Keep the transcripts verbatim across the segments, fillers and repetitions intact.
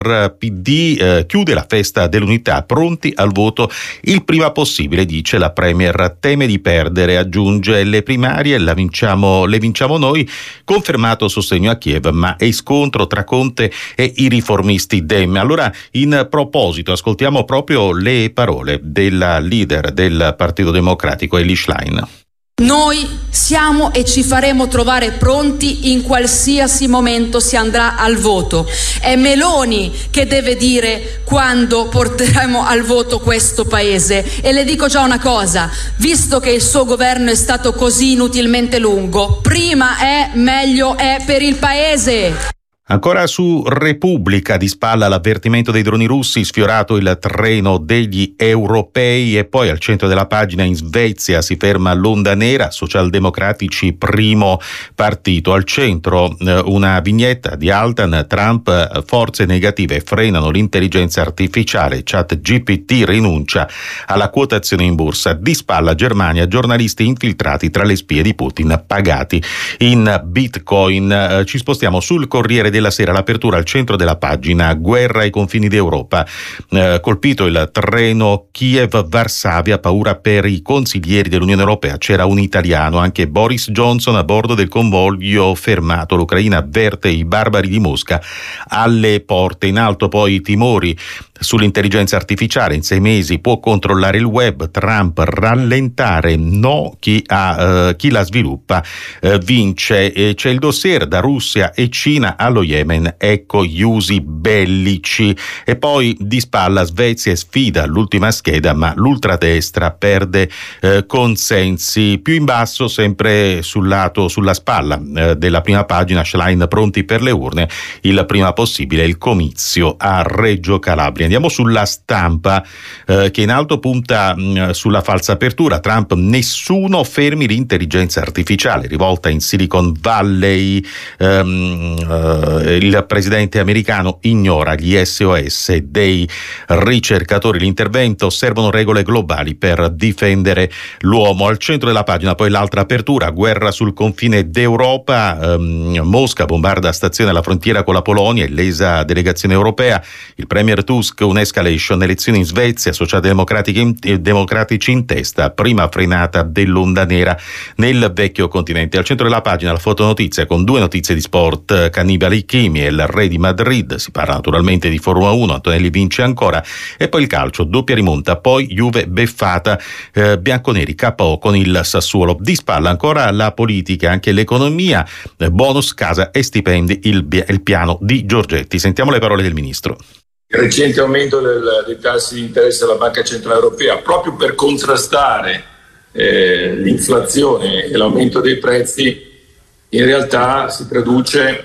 P D eh, chiude la festa dell'unità, pronti al voto il prima possibile, dice la premier. Teme di perdere, aggiunge, le primarie la vinciamo, le vinciamo noi, confermato sostegno a Kiev, ma è scontro tra Conte e i riformisti Dem. Allora, in proposito, ascoltiamo proprio le parole della leader del Partito Democratico, Elly Schlein. Noi siamo e ci faremo trovare pronti in qualsiasi momento si andrà al voto. È Meloni che deve dire quando porteremo al voto questo paese. E le dico già una cosa, visto che il suo governo è stato così inutilmente lungo, prima è, meglio è per il paese. Ancora su Repubblica, di spalla l'avvertimento dei droni russi, sfiorato il treno degli europei. E poi al centro della pagina, in Svezia si ferma l'onda nera, socialdemocratici primo partito. Al centro eh, una vignetta di Altan, Trump, forze negative frenano l'intelligenza artificiale, ChatGPT rinuncia alla quotazione in borsa. Di spalla Germania, giornalisti infiltrati tra le spie di Putin pagati in Bitcoin. Eh, ci spostiamo sul Corriere della Sera, l'apertura al centro della pagina, guerra ai confini d'Europa, eh, colpito il treno Kiev-Varsavia, paura per i consiglieri dell'Unione Europea, c'era un italiano, anche Boris Johnson a bordo del convoglio fermato, l'Ucraina avverte i barbari di Mosca alle porte. In alto poi i timori sull'intelligenza artificiale, in sei mesi può controllare il web, Trump rallentare, no, chi, ha, uh, chi la sviluppa uh, vince. E c'è il dossier da Russia e Cina allo Yemen, ecco gli usi bellici. E poi di spalla Svezia sfida l'ultima scheda, ma l'ultradestra perde uh, consensi. Più in basso, sempre sul lato, sulla spalla uh, della prima pagina, Schlein pronti per le urne, il prima possibile il comizio a Reggio Calabria. Andiamo sulla Stampa, eh, che in alto punta mh, sulla falsa apertura. Trump, nessuno fermi l'intelligenza artificiale, rivolta in Silicon Valley. Ehm, eh, il presidente americano ignora gli S O S dei ricercatori. L'intervento, servono regole globali per difendere l'uomo. Al centro della pagina poi l'altra apertura, guerra sul confine d'Europa. Ehm, Mosca bombarda stazione alla frontiera con la Polonia, illesa delegazione europea. Il premier Tusk, un'escalation, elezioni in Svezia, socialdemocratici in testa, prima frenata dell'onda nera nel vecchio continente. Al centro della pagina la fotonotizia con due notizie di sport, Cannibali Chimi e il re di Madrid, si parla naturalmente di Formula uno, Antonelli vince ancora, e poi il calcio, doppia rimonta, poi Juve beffata, eh, bianconeri K O con il Sassuolo. Di spalla ancora la politica, anche l'economia, eh, bonus casa e stipendi, il, il piano di Giorgetti. Sentiamo le parole del ministro. Il recente aumento del, dei tassi di interesse della Banca Centrale Europea, proprio per contrastare eh, l'inflazione e l'aumento dei prezzi, in realtà si traduce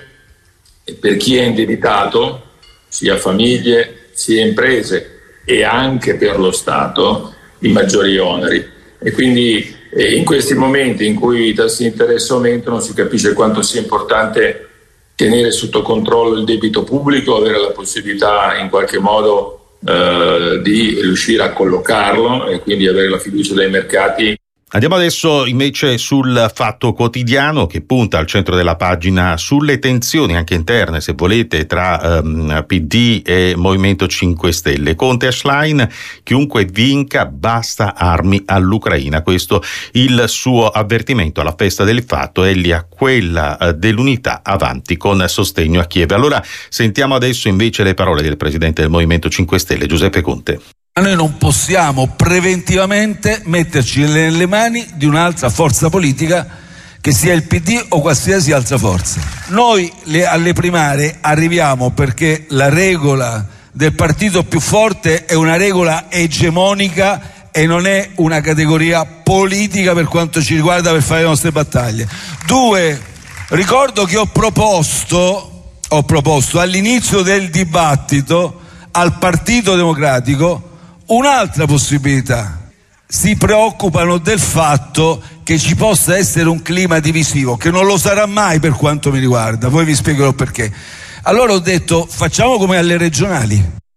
per chi è indebitato, sia famiglie sia imprese, e anche per lo Stato, in maggiori oneri. E quindi eh, in questi momenti in cui i tassi di interesse aumentano si capisce quanto sia importante tenere sotto controllo il debito pubblico, avere la possibilità in qualche modo eh, di riuscire a collocarlo e quindi avere la fiducia dei mercati. Andiamo adesso invece sul Fatto Quotidiano, che punta al centro della pagina sulle tensioni anche interne, se volete, tra um, P D e Movimento cinque Stelle. Conte a Schlein, chiunque vinca basta armi all'Ucraina. Questo il suo avvertimento alla festa del Fatto, egli a quella uh, dell'unità, avanti con sostegno a Kiev. Allora sentiamo adesso invece le parole del presidente del Movimento cinque Stelle, Giuseppe Conte. Noi non possiamo preventivamente metterci nelle mani di un'altra forza politica, che sia il P D o qualsiasi altra forza. Noi le, alle primarie arriviamo perché la regola del partito più forte è una regola egemonica e non è una categoria politica per quanto ci riguarda, per fare le nostre battaglie. Due, ricordo che ho proposto, ho proposto all'inizio del dibattito al Partito Democratico un'altra possibilità. Si preoccupano del fatto che ci possa essere un clima divisivo, che non lo sarà mai per quanto mi riguarda, poi vi spiegherò perché. Allora ho detto, facciamo come alle regionali,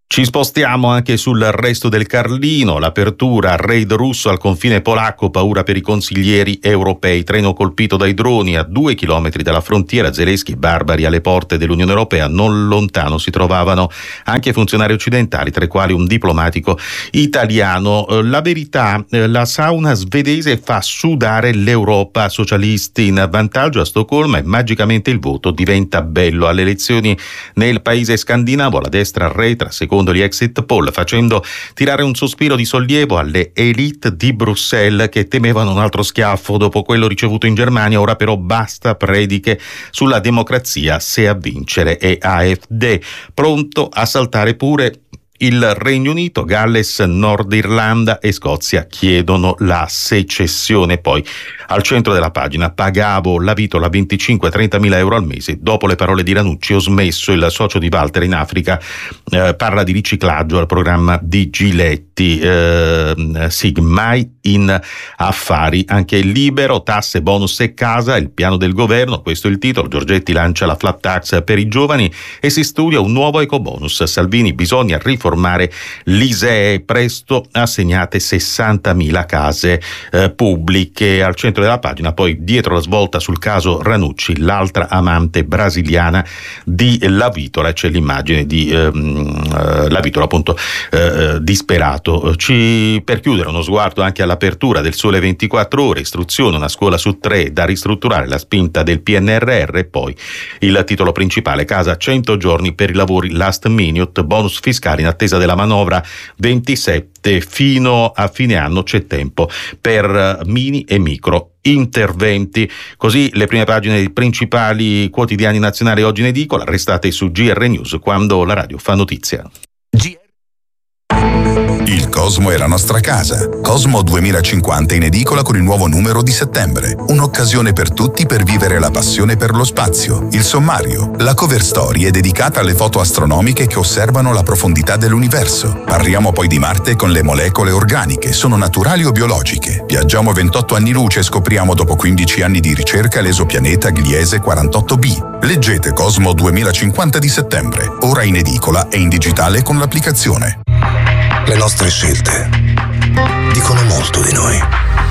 Ci spostiamo anche sul resto del Carlino, l'apertura, raid russo al confine polacco, paura per i consiglieri europei, treno colpito dai droni a due chilometri dalla frontiera, Zelensky, barbari alle porte dell'Unione Europea, non lontano si trovavano anche funzionari occidentali, tra i quali un diplomatico italiano. La verità, la sauna svedese fa sudare l'Europa, socialisti in vantaggio a Stoccolma e magicamente il voto diventa bello. Alle elezioni nel paese scandinavo la destra arretra, secondo gli exit poll, facendo tirare un sospiro di sollievo alle elite di Bruxelles che temevano un altro schiaffo dopo quello ricevuto in Germania. Ora però basta prediche sulla democrazia se a vincere è A F D, pronto a saltare pure il Regno Unito, Galles, Nord Irlanda e Scozia chiedono la secessione. Poi al centro della pagina, pagavo la vitola venticinque trenta mila euro al mese, dopo le parole di Ranucci ho smesso. Il socio di Walter in Africa eh, parla di riciclaggio al programma di Giletti. eh, sì, mai in affari. Anche il Libero, tasse, bonus e casa, il piano del governo, questo è il titolo. Giorgetti lancia la flat tax per i giovani e si studia un nuovo ecobonus. Salvini, bisogna riformare formare l'I S E E, presto assegnate sessantamila case eh, pubbliche. Al centro della pagina poi, dietro la svolta sul caso Ranucci, l'altra amante brasiliana di La Vitola, c'è l'immagine di ehm, La Vitola appunto eh, disperato. Ci, per chiudere, uno sguardo anche all'apertura del Sole ventiquattro Ore, istruzione, una scuola su tre da ristrutturare, la spinta del P N R R, e poi il titolo principale, casa cento giorni per i lavori last minute, bonus fiscali in attesa della manovra ventisette, fino a fine anno c'è tempo per mini e micro interventi. Così le prime pagine dei principali quotidiani nazionali oggi in edicola. Restate su G R News, quando la radio fa notizia. G- Il Cosmo è la nostra casa. Cosmo duemilacinquanta in edicola con il nuovo numero di settembre. Un'occasione per tutti per vivere la passione per lo spazio. Il sommario. La cover story è dedicata alle foto astronomiche che osservano la profondità dell'universo. Parliamo poi di Marte con le molecole organiche. Sono naturali o biologiche? Viaggiamo ventotto anni luce e scopriamo dopo quindici anni di ricerca l'esopianeta Gliese quarantotto b. Leggete Cosmo duemilacinquanta di settembre. Ora in edicola e in digitale con l'applicazione. Le nostre scelte dicono molto di noi,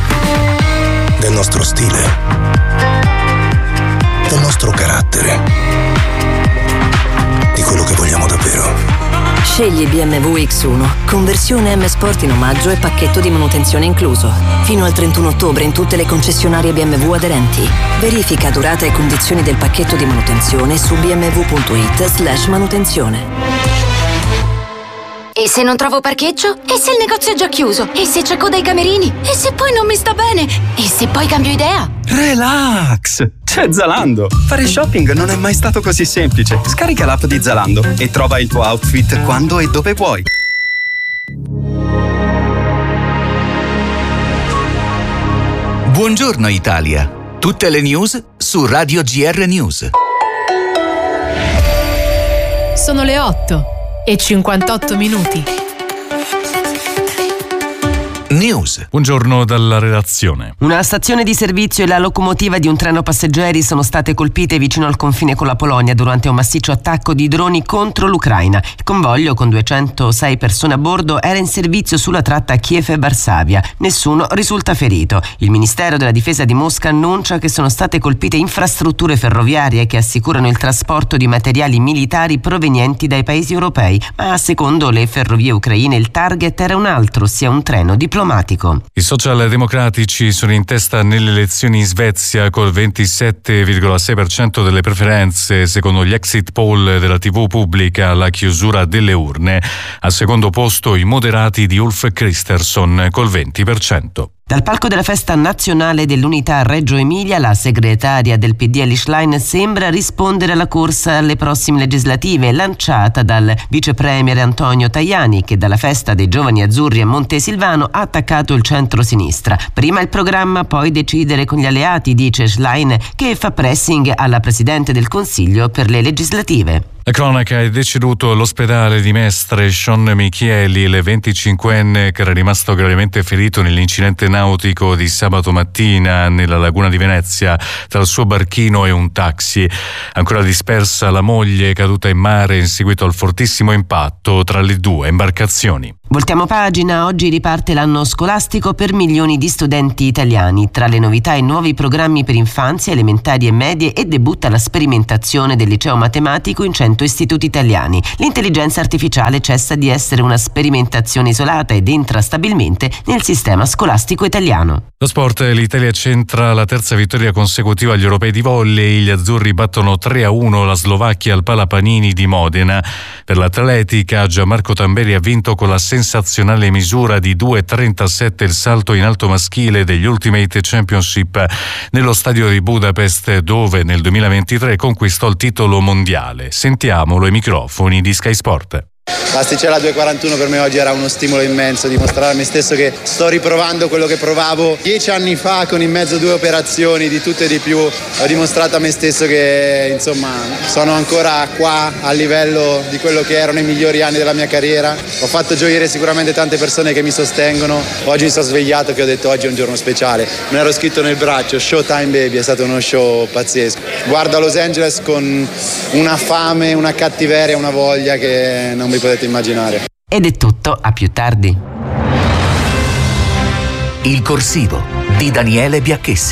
del nostro stile, del nostro carattere, di quello che vogliamo davvero. Scegli B M W X uno, conversione M Sport in omaggio e pacchetto di manutenzione incluso. Fino al trentuno ottobre in tutte le concessionarie B M W aderenti. Verifica durata e condizioni del pacchetto di manutenzione su b m w punto i t slash manutenzione. E se non trovo parcheggio? E se il negozio è già chiuso? E se c'è coda ai camerini? E se poi non mi sta bene? E se poi cambio idea? Relax! C'è Zalando! Fare shopping non è mai stato così semplice. Scarica l'app di Zalando e trova il tuo outfit quando e dove vuoi. Buongiorno Italia! Tutte le news su Radio G R News. Sono le otto e cinquantotto minuti. News. Buongiorno dalla redazione. Una stazione di servizio e la locomotiva di un treno passeggeri sono state colpite vicino al confine con la Polonia durante un massiccio attacco di droni contro l'Ucraina. Il convoglio, con duecentosei persone a bordo, era in servizio sulla tratta Kiev e Varsavia. Nessuno risulta ferito. Il Ministero della Difesa di Mosca annuncia che sono state colpite infrastrutture ferroviarie che assicurano il trasporto di materiali militari provenienti dai paesi europei, ma secondo le ferrovie ucraine il target era un altro, ossia un treno diplomatico. I socialdemocratici sono in testa nelle elezioni in Svezia col ventisette virgola sei per cento delle preferenze, secondo gli exit poll della tivù pubblica alla chiusura delle urne. Al secondo posto i moderati di Ulf Kristersson col venti per cento. Dal palco della festa nazionale dell'Unità a Reggio Emilia, la segretaria del P D Elly Schlein sembra rispondere alla corsa alle prossime legislative lanciata dal vice premier Antonio Tajani, che dalla festa dei giovani azzurri a Montesilvano ha attaccato il centro-sinistra. Prima il programma, poi decidere con gli alleati, dice Schlein, che fa pressing alla Presidente del Consiglio per le legislative. La cronaca: è deceduto all'ospedale di Mestre Sean Michieli, il venticinquenne che era rimasto gravemente ferito nell'incidente nautico di sabato mattina nella laguna di Venezia tra il suo barchino e un taxi. Ancora dispersa la moglie, caduta in mare in seguito al fortissimo impatto tra le due imbarcazioni. Voltiamo pagina, oggi riparte l'anno scolastico per milioni di studenti italiani. Tra le novità i nuovi programmi per infanzia, elementari e medie e debutta la sperimentazione del liceo matematico in cento istituti italiani. L'intelligenza artificiale cessa di essere una sperimentazione isolata ed entra stabilmente nel sistema scolastico italiano. Lo sport, l'Italia centra la terza vittoria consecutiva agli europei di volley. Gli azzurri battono tre a uno la Slovacchia al Palapanini di Modena. Per l'atletica, Gianmarco Tamberi ha vinto con la sensazionale misura di due virgola trentasette il salto in alto maschile degli Ultimate Championship nello stadio di Budapest, dove nel duemilaventitré conquistò il titolo mondiale. Sentiamolo ai microfoni di Sky Sport. L'asticella due virgola quarantuno per me oggi era uno stimolo immenso, dimostrare a me stesso che sto riprovando quello che provavo dieci anni fa con in mezzo due operazioni di tutto e di più. Ho dimostrato a me stesso che insomma sono ancora qua a livello di quello che erano i migliori anni della mia carriera. Ho fatto gioire sicuramente tante persone che mi sostengono. Oggi mi sono svegliato che ho detto oggi è un giorno speciale. Me l'ero scritto nel braccio, Showtime Baby, è stato uno show pazzesco. Guardo a Los Angeles con una fame, una cattiveria, una voglia che non vi potete immaginare. Ed è tutto, a più tardi. Il corsivo di Daniele Biacchessi.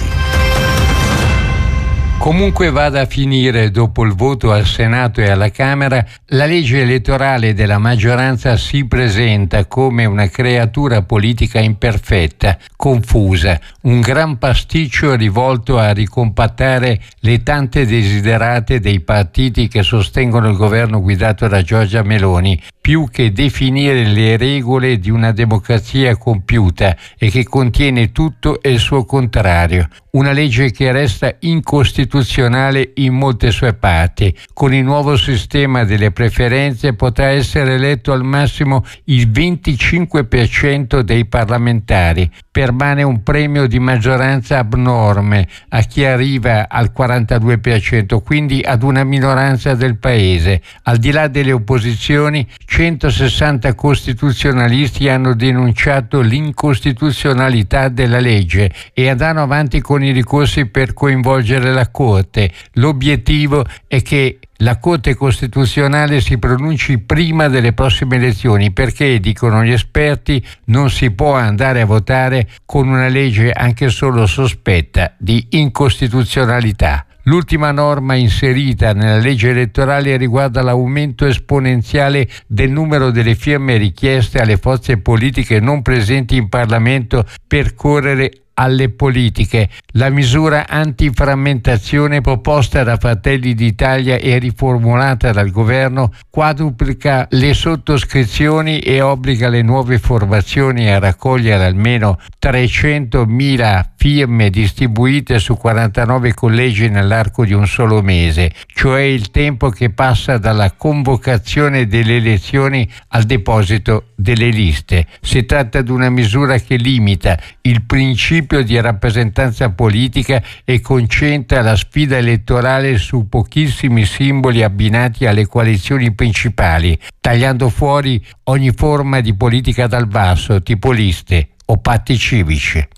Comunque vada a finire, dopo il voto al Senato e alla Camera, la legge elettorale della maggioranza si presenta come una creatura politica imperfetta, confusa, un gran pasticcio rivolto a ricompattare le tante desiderate dei partiti che sostengono il governo guidato da Giorgia Meloni, più che definire le regole di una democrazia compiuta e che contiene tutto e il suo contrario. Una legge che resta incostituzionale in molte sue parti. Con il nuovo sistema delle preferenze potrà essere eletto al massimo il venticinque per cento dei parlamentari. Permane un premio di maggioranza abnorme a chi arriva al quarantadue per cento, quindi ad una minoranza del paese. Al di là delle opposizioni, centosessanta costituzionalisti hanno denunciato l'incostituzionalità della legge e andranno avanti con i ricorsi per coinvolgere la Corte. L'obiettivo è che la Corte Costituzionale si pronunci prima delle prossime elezioni, perché, dicono gli esperti, non si può andare a votare con una legge anche solo sospetta di incostituzionalità. L'ultima norma inserita nella legge elettorale riguarda l'aumento esponenziale del numero delle firme richieste alle forze politiche non presenti in Parlamento per correre alle politiche. La misura antiframmentazione proposta da Fratelli d'Italia e riformulata dal governo quadruplica le sottoscrizioni e obbliga le nuove formazioni a raccogliere almeno trecentomila firme distribuite su quarantanove collegi nell'arco di un solo mese, cioè il tempo che passa dalla convocazione delle elezioni al deposito delle liste. Si tratta di una misura che limita il principio di rappresentanza politica e concentra la sfida elettorale su pochissimi simboli abbinati alle coalizioni principali, tagliando fuori ogni forma di politica dal basso, tipo liste o patti civici.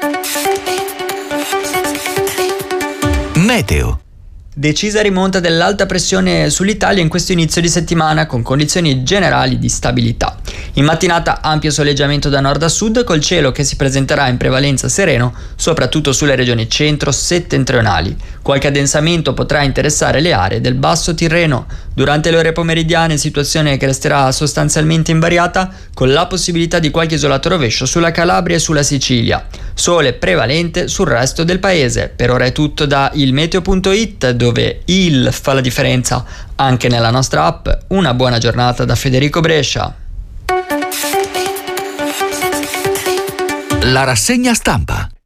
Meteo. Decisa rimonta dell'alta pressione sull'Italia in questo inizio di settimana, con condizioni generali di stabilità. In mattinata ampio soleggiamento da nord a sud, col cielo che si presenterà in prevalenza sereno, soprattutto sulle regioni centro-settentrionali. Qualche addensamento potrà interessare le aree del Basso Tirreno. Durante le ore pomeridiane, situazione che resterà sostanzialmente invariata, con la possibilità di qualche isolato rovescio sulla Calabria e sulla Sicilia. Sole prevalente sul resto del paese. Per ora è tutto da ilmeteo punto it, dove il fa la differenza anche nella nostra app. Una buona giornata da Federico Brescia. La rassegna stampa.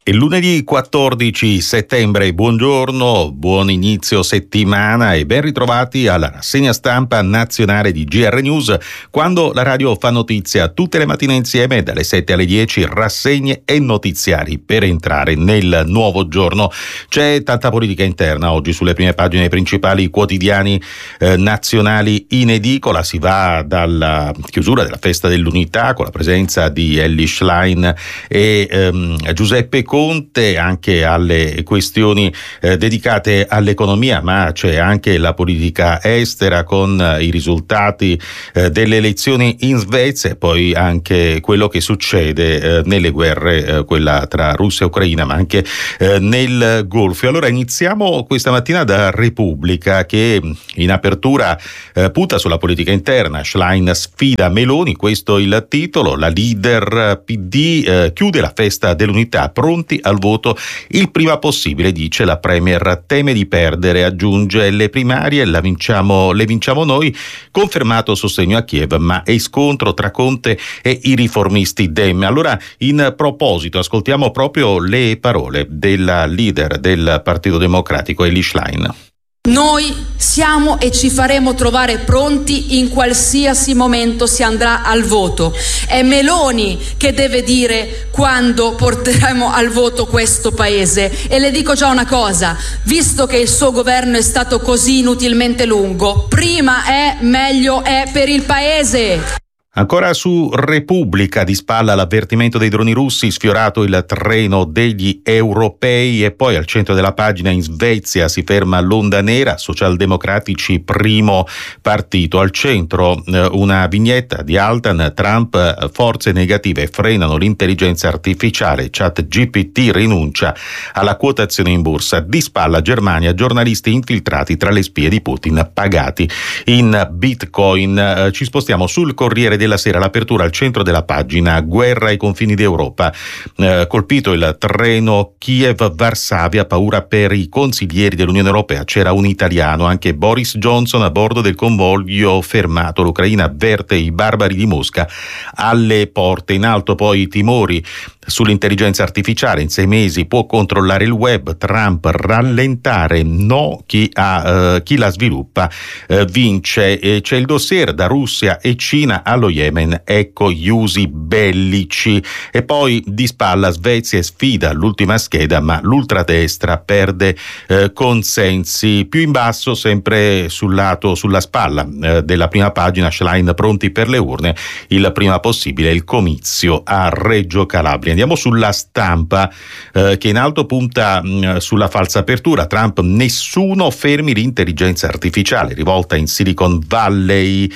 È lunedì quattordici settembre, buongiorno, buon inizio settimana e ben ritrovati alla rassegna stampa nazionale di G R News, quando la radio fa notizia tutte le mattine insieme dalle sette alle dieci, rassegne e notiziari per entrare nel nuovo giorno. C'è tanta politica interna oggi sulle prime pagine dei principali quotidiani eh, nazionali in edicola. Si va dalla chiusura della festa dell'unità con la presenza di Elly Schlein e ehm, Giuseppe Conte, anche alle questioni eh, dedicate all'economia, ma c'è anche la politica estera con eh, i risultati eh, delle elezioni in Svezia e poi anche quello che succede eh, nelle guerre, eh, quella tra Russia e Ucraina, ma anche eh, nel Golfo. Allora iniziamo questa mattina da Repubblica, che in apertura eh, punta sulla politica interna. Schlein sfida Meloni, questo il titolo. La leader P D eh, chiude la festa dell'unità, pronti al voto il prima possibile, dice la premier. Teme di perdere, aggiunge, le primarie la vinciamo, le vinciamo noi, confermato sostegno a Kiev, ma è scontro tra Conte e i riformisti Dem. Allora, in proposito, ascoltiamo proprio le parole della leader del Partito Democratico, Elly Schlein. Noi siamo e ci faremo trovare pronti in qualsiasi momento si andrà al voto. È Meloni che deve dire quando porteremo al voto questo paese. E le dico già una cosa, visto che il suo governo è stato così inutilmente lungo, prima è, meglio è per il paese. Ancora su Repubblica, di spalla l'avvertimento dei droni russi, sfiorato il treno degli europei, e poi al centro della pagina in Svezia si ferma l'onda nera, socialdemocratici primo partito. Al centro eh, una vignetta di Altan, Trump, forze negative frenano l'intelligenza artificiale, ChatGPT rinuncia alla quotazione in borsa. Di spalla Germania, giornalisti infiltrati tra le spie di Putin pagati in Bitcoin. Eh, ci spostiamo sul Corriere della Sera, l'apertura al centro della pagina, guerra ai confini d'Europa, eh, colpito il treno Kiev-Varsavia, paura per i consiglieri dell'Unione Europea, c'era un italiano, anche Boris Johnson a bordo del convoglio fermato, l'Ucraina avverte i barbari di Mosca alle porte. In alto poi i timori sull'intelligenza artificiale, in sei mesi può controllare il web, Trump rallentare, no, chi, ha, uh, chi la sviluppa uh, vince. E c'è il dossier da Russia e Cina allo Yemen, ecco gli usi bellici. E poi di spalla Svezia e sfida l'ultima scheda, ma l'ultradestra perde uh, consensi. Più in basso, sempre sul lato, sulla spalla uh, della prima pagina, Schlein pronti per le urne, il prima possibile il comizio a Reggio Calabria. Andiamo sulla Stampa, eh, che in alto punta mh, sulla falsa apertura. Trump, nessuno fermi l'intelligenza artificiale, rivolta in Silicon Valley.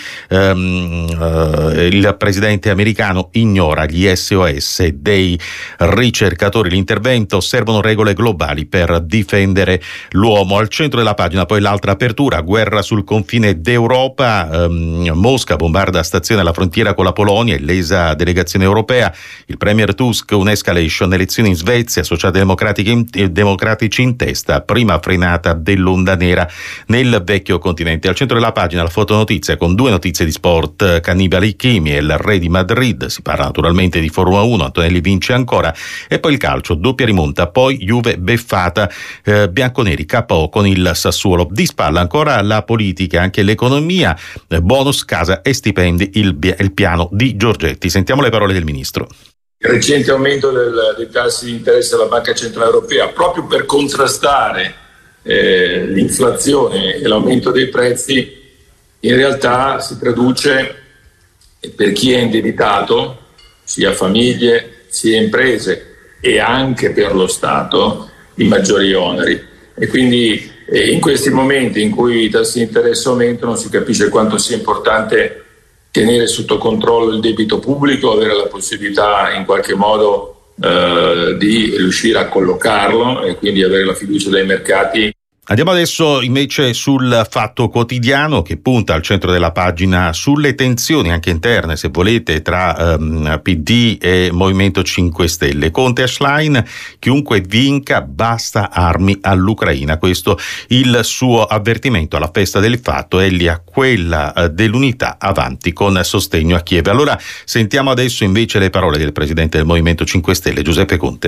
ehm, eh, il presidente americano ignora gli S O S dei ricercatori. L'intervento, servono regole globali per difendere l'uomo. Al centro della pagina poi l'altra apertura, guerra sul confine d'Europa. ehm, Mosca bombarda stazione alla frontiera con la Polonia, illesa delegazione europea. Il premier Tusk, un'escalation, elezioni in Svezia, socialdemocratici in, democratici in testa, prima frenata dell'onda nera nel vecchio continente. Al centro della pagina la fotonotizia con due notizie di sport, Cannibali Chimi e il re di Madrid, si parla naturalmente di Formula uno, Antonelli vince ancora, e poi il calcio, doppia rimonta, poi Juve beffata, eh, bianconeri K O con il Sassuolo. Di spalla ancora la politica, anche l'economia, eh, bonus casa e stipendi, il, il piano di Giorgetti. Sentiamo le parole del ministro. Il recente aumento del, dei tassi di interesse della Banca Centrale Europea, proprio per contrastare eh, l'inflazione e l'aumento dei prezzi, in realtà si traduce per chi è indebitato, sia famiglie sia imprese, e anche per lo Stato, in maggiori oneri. E quindi eh, in questi momenti in cui i tassi di interesse aumentano si capisce quanto sia importante tenere sotto controllo il debito pubblico, avere la possibilità in qualche modo eh, di riuscire a collocarlo e quindi avere la fiducia dei mercati. Andiamo adesso invece sul Fatto Quotidiano, che punta al centro della pagina sulle tensioni anche interne, se volete, tra um, P D e Movimento cinque Stelle. Conte a Schlein, chiunque vinca basta armi all'Ucraina. Questo il suo avvertimento alla festa del Fatto. Egli a quella uh, dell'unità, avanti con sostegno a Kiev. Allora sentiamo adesso invece le parole del presidente del Movimento cinque Stelle, Giuseppe Conte.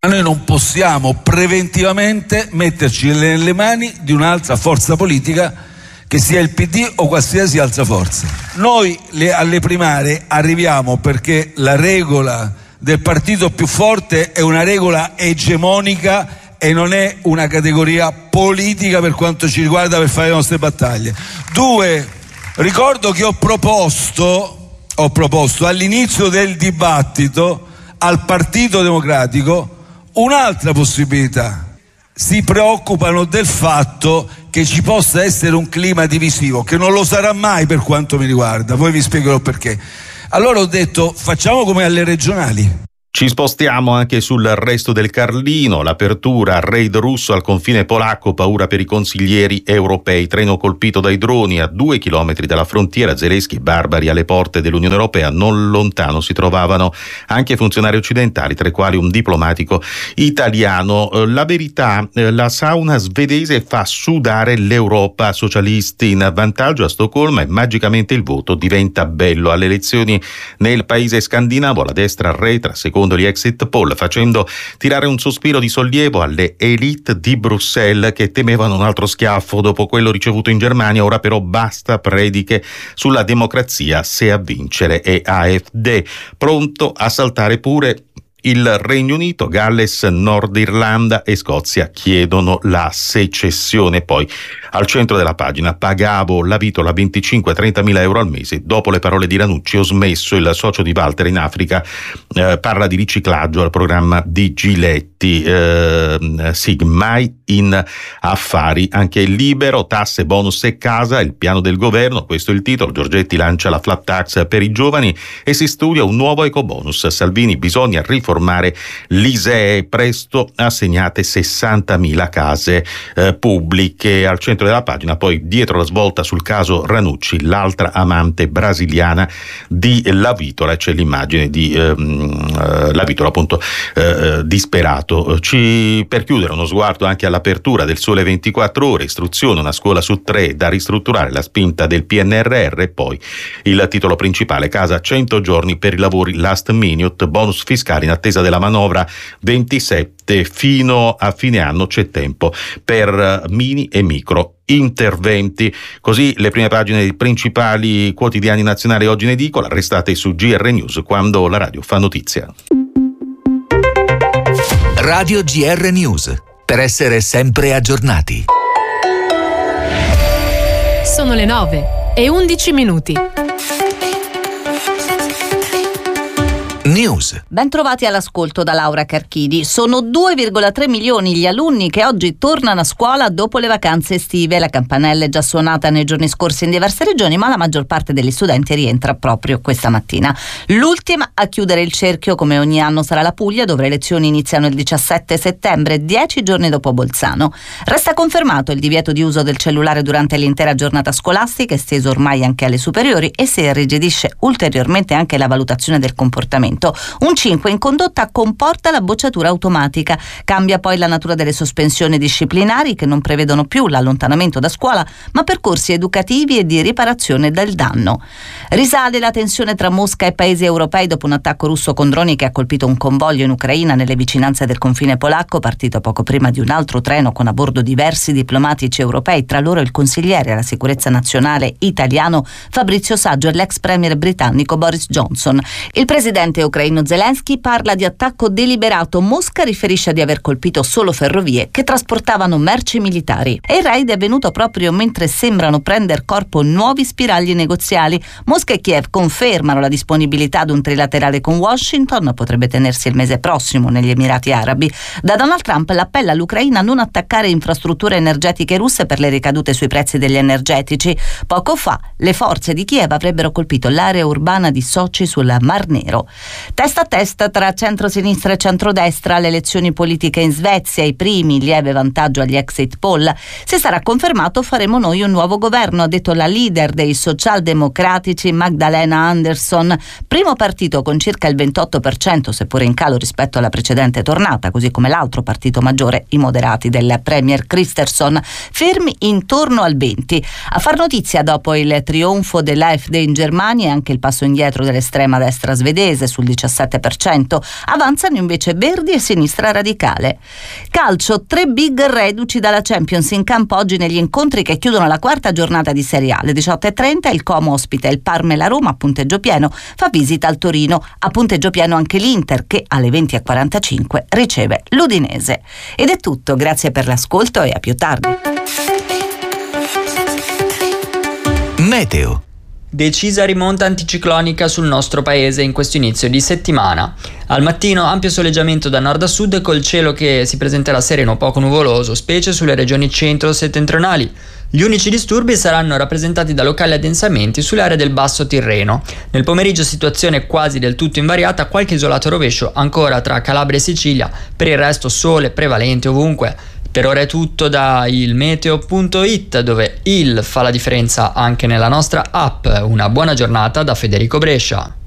Noi non possiamo preventivamente metterci nelle mani di un'altra forza politica, che sia il P D o qualsiasi altra forza. Noi le, alle primarie arriviamo perché la regola del partito più forte è una regola egemonica e non è una categoria politica per quanto ci riguarda per fare le nostre battaglie. Due, ricordo che ho proposto, ho proposto all'inizio del dibattito al Partito Democratico un'altra possibilità. Si preoccupano del fatto che ci possa essere un clima divisivo, che non lo sarà mai per quanto mi riguarda, poi vi spiegherò perché. Allora ho detto, facciamo come alle regionali. Ci spostiamo anche sul resto del Carlino, l'apertura, raid russo al confine polacco, paura per i consiglieri europei, treno colpito dai droni a due chilometri dalla frontiera, Zelensky, barbari alle porte dell'Unione Europea, non lontano si trovavano anche funzionari occidentali, tra i quali un diplomatico italiano. La verità, la sauna svedese fa sudare l'Europa, socialisti in vantaggio a Stoccolma e magicamente il voto diventa bello. Alle elezioni nel paese scandinavo la destra arretra, secondo gli exit poll, facendo tirare un sospiro di sollievo alle elite di Bruxelles che temevano un altro schiaffo dopo quello ricevuto in Germania. Ora però basta prediche sulla democrazia se a vincere è A F D. Pronto a saltare pure il Regno Unito, Galles, Nord Irlanda e Scozia chiedono la secessione. Poi al centro della pagina, pagavo la vitola venticinque a trentamila euro al mese, dopo le parole di Ranucci ho smesso. Il socio di Walter in Africa eh, parla di riciclaggio al programma di Giletti. eh, sì, mai in affari. Anche il Libero, tasse, bonus e casa, il piano del governo, questo è il titolo. Giorgetti lancia la flat tax per i giovani e si studia un nuovo ecobonus. Salvini, bisogna riformare l'I S E E, presto assegnate sessantamila case eh, pubbliche. Al centro della pagina poi, dietro la svolta sul caso Ranucci, l'altra amante brasiliana di La Vitola, c'è l'immagine di ehm, La Vitola appunto eh, disperato. Ci, per chiudere, uno sguardo anche all'apertura del Sole ventiquattro Ore, istruzione, una scuola su tre da ristrutturare, la spinta del P N R R, e poi il titolo principale, casa cento giorni per i lavori last minute, bonus fiscali in attesa della manovra ventisette, fino a fine anno c'è tempo per mini e micro interventi. Così le prime pagine dei principali quotidiani nazionali oggi in edicola. Restate su G R News, quando la radio fa notizia. Radio G R News, per essere sempre aggiornati. Sono le nove e undici minuti. News. Ben trovati all'ascolto da Laura Carchidi. Sono due virgola tre milioni gli alunni che oggi tornano a scuola dopo le vacanze estive. La campanella è già suonata nei giorni scorsi in diverse regioni, ma la maggior parte degli studenti rientra proprio questa mattina. L'ultima a chiudere il cerchio, come ogni anno, sarà la Puglia, dove le lezioni iniziano il diciassette settembre, dieci giorni dopo Bolzano. Resta confermato il divieto di uso del cellulare durante l'intera giornata scolastica, esteso ormai anche alle superiori, e si irrigidisce ulteriormente anche la valutazione del comportamento. Un cinque in condotta comporta la bocciatura automatica. Cambia poi la natura delle sospensioni disciplinari, che non prevedono più l'allontanamento da scuola, ma percorsi educativi e di riparazione del danno. Risale la tensione tra Mosca e paesi europei dopo un attacco russo con droni che ha colpito un convoglio in Ucraina nelle vicinanze del confine polacco, partito poco prima di un altro treno con a bordo diversi diplomatici europei, tra loro il consigliere alla sicurezza nazionale italiano Fabrizio Saggio e l'ex premier britannico Boris Johnson. Il presidente ucraino Zelensky parla di attacco deliberato. Mosca riferisce di aver colpito solo ferrovie che trasportavano merci militari, e il raid è avvenuto proprio mentre sembrano prendere corpo nuovi spiragli negoziali. Mosca e Kiev confermano la disponibilità ad un trilaterale con Washington, potrebbe tenersi il mese prossimo negli Emirati Arabi. Da Donald Trump l'appello all'Ucraina a non attaccare infrastrutture energetiche russe per le ricadute sui prezzi degli energetici. Poco fa le forze di Kiev avrebbero colpito l'area urbana di Sochi sul Mar Nero. Testa a testa tra centrosinistra e centrodestra alle elezioni politiche in Svezia, i primi, lieve vantaggio agli exit poll. Se sarà confermato faremo noi un nuovo governo, ha detto la leader dei socialdemocratici Magdalena Andersson, primo partito con circa il ventotto per cento, seppure in calo rispetto alla precedente tornata, così come l'altro partito maggiore, i moderati del premier Kristersson, fermi intorno al venti. A far notizia dopo il trionfo dell'A F D in Germania e anche il passo indietro dell'estrema destra svedese sul il diciassette per cento. Avanzano invece Verdi e Sinistra Radicale. Calcio, tre big reduci dalla Champions in campo oggi negli incontri che chiudono la quarta giornata di Serie A. Alle diciotto e trenta il Como ospita il Parma e la Roma a punteggio pieno, fa visita al Torino. A punteggio pieno anche l'Inter che alle venti e quarantacinque riceve l'Udinese. Ed è tutto, grazie per l'ascolto e a più tardi. Meteo. Decisa rimonta anticiclonica sul nostro paese in questo inizio di settimana. Al mattino ampio soleggiamento da nord a sud col cielo che si presenterà sereno o poco nuvoloso, specie sulle regioni centro-settentrionali. Gli unici disturbi saranno rappresentati da locali addensamenti sulle aree del Basso Tirreno. Nel pomeriggio situazione quasi del tutto invariata, qualche isolato rovescio ancora tra Calabria e Sicilia, per il resto sole prevalente ovunque. Per ora è tutto da il meteo punto it, dove il fa la differenza anche nella nostra app. Una buona giornata da Federico Brescia.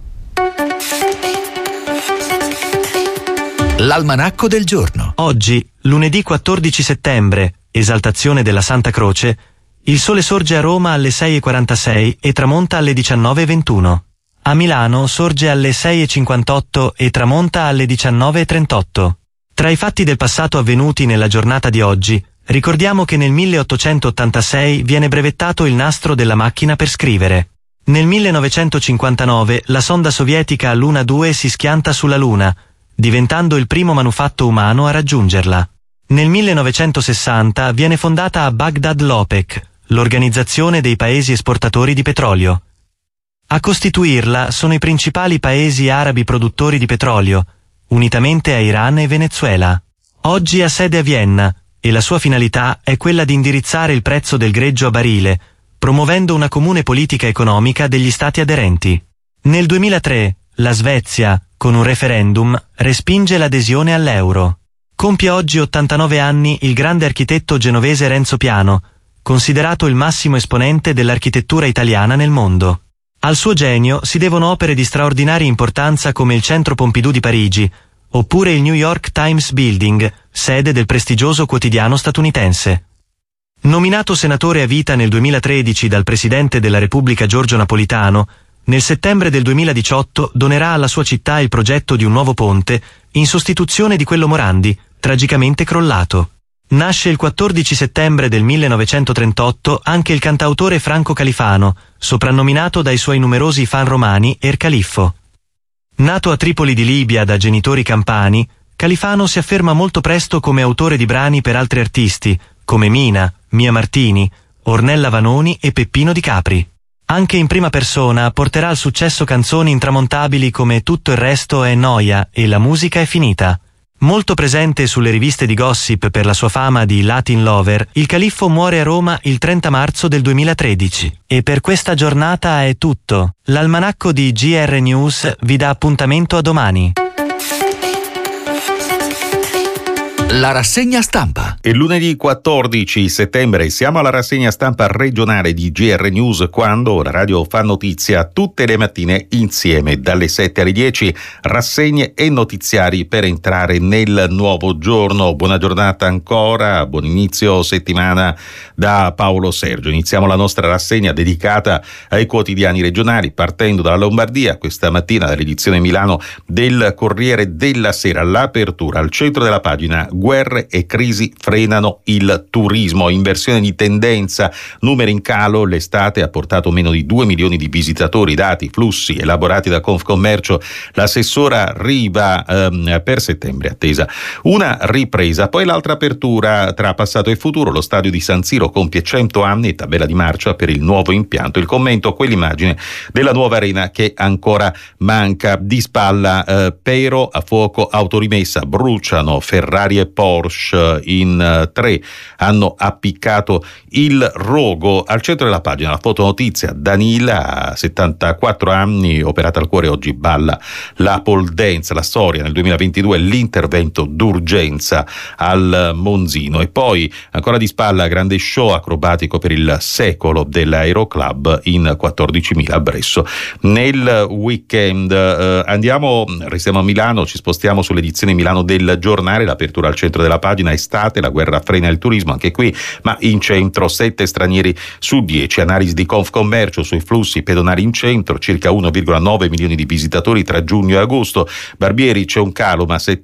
L'almanacco del giorno. Oggi, lunedì quattordici settembre, esaltazione della Santa Croce, il sole sorge a Roma alle sei e quarantasei e tramonta alle diciannove e ventuno. A Milano sorge alle sei e cinquantotto e tramonta alle diciannove e trentotto. Tra i fatti del passato avvenuti nella giornata di oggi, ricordiamo che nel milleottocentottantasei viene brevettato il nastro della macchina per scrivere. Nel millenovecentocinquantanove la sonda sovietica Luna due si schianta sulla Luna, diventando il primo manufatto umano a raggiungerla. Nel millenovecentosessanta viene fondata a Baghdad l'OPEC, l'Organizzazione dei Paesi Esportatori di Petrolio. A costituirla sono i principali paesi arabi produttori di petrolio, unitamente a Iran e Venezuela. Oggi ha sede a Vienna e la sua finalità è quella di indirizzare il prezzo del greggio a barile, promuovendo una comune politica economica degli stati aderenti. Nel duemilatré la Svezia, con un referendum, respinge l'adesione all'euro. Compie oggi ottantanove anni il grande architetto genovese Renzo Piano, considerato il massimo esponente dell'architettura italiana nel mondo. Al suo genio si devono opere di straordinaria importanza come il Centro Pompidou di Parigi, oppure il New York Times Building, sede del prestigioso quotidiano statunitense. Nominato senatore a vita nel duemilatredici dal Presidente della Repubblica Giorgio Napolitano, nel settembre del duemiladiciotto donerà alla sua città il progetto di un nuovo ponte in sostituzione di quello Morandi, tragicamente crollato. Nasce il quattordici settembre del millenovecentotrentotto anche il cantautore Franco Califano, soprannominato dai suoi numerosi fan romani Er Califfo. Nato a Tripoli di Libia da genitori campani, Califano si afferma molto presto come autore di brani per altri artisti, come Mina, Mia Martini, Ornella Vanoni e Peppino Di Capri. Anche in prima persona porterà al successo canzoni intramontabili come Tutto il resto è noia e La musica è finita. Molto presente sulle riviste di gossip per la sua fama di Latin lover, il Califfo muore a Roma il trenta marzo del duemilatredici. E per questa giornata è tutto. L'almanacco di G R News vi dà appuntamento a domani. La rassegna stampa. E lunedì quattordici settembre siamo alla rassegna stampa regionale di G R News, quando la radio fa notizia tutte le mattine insieme dalle sette alle dieci, rassegne e notiziari per entrare nel nuovo giorno. Buona giornata ancora, buon inizio settimana da Paolo Sergio. Iniziamo la nostra rassegna dedicata ai quotidiani regionali, partendo dalla Lombardia. Questa mattina dall'edizione Milano del Corriere della Sera, l'apertura al centro della pagina: guerre e crisi frenano il turismo. Inversione di tendenza, numeri in calo, l'estate ha portato meno di due milioni di visitatori, dati, flussi elaborati da Confcommercio. L'assessora Riva ehm, per settembre attesa una ripresa. Poi l'altra apertura tra passato e futuro, lo stadio di San Siro compie cento anni e tabella di marcia per il nuovo impianto. Il commento, quell'immagine della nuova arena che ancora manca. Di spalla eh, Pero a fuoco, autorimessa, bruciano Ferrari e Porsche in uh, tre, hanno appiccato il rogo. Al centro della pagina la fotonotizia: Danila, settantaquattro anni, operata al cuore, oggi balla la pole dance. La storia nel duemilaventidue, l'intervento d'urgenza al Monzino. E poi ancora di spalla, grande show acrobatico per il secolo dell'Aeroclub in quattordicimila a Bresso. Nel weekend eh, andiamo, restiamo a Milano, ci spostiamo sull'edizione Milano del Giornale, l'apertura al centro della pagina, estate, la guerra frena il turismo, anche qui, ma in centro sette stranieri su dieci. Analisi di Confcommercio sui flussi pedonali in centro, circa uno virgola nove milioni di visitatori tra giugno e agosto. Barbieri, c'è un calo, ma sette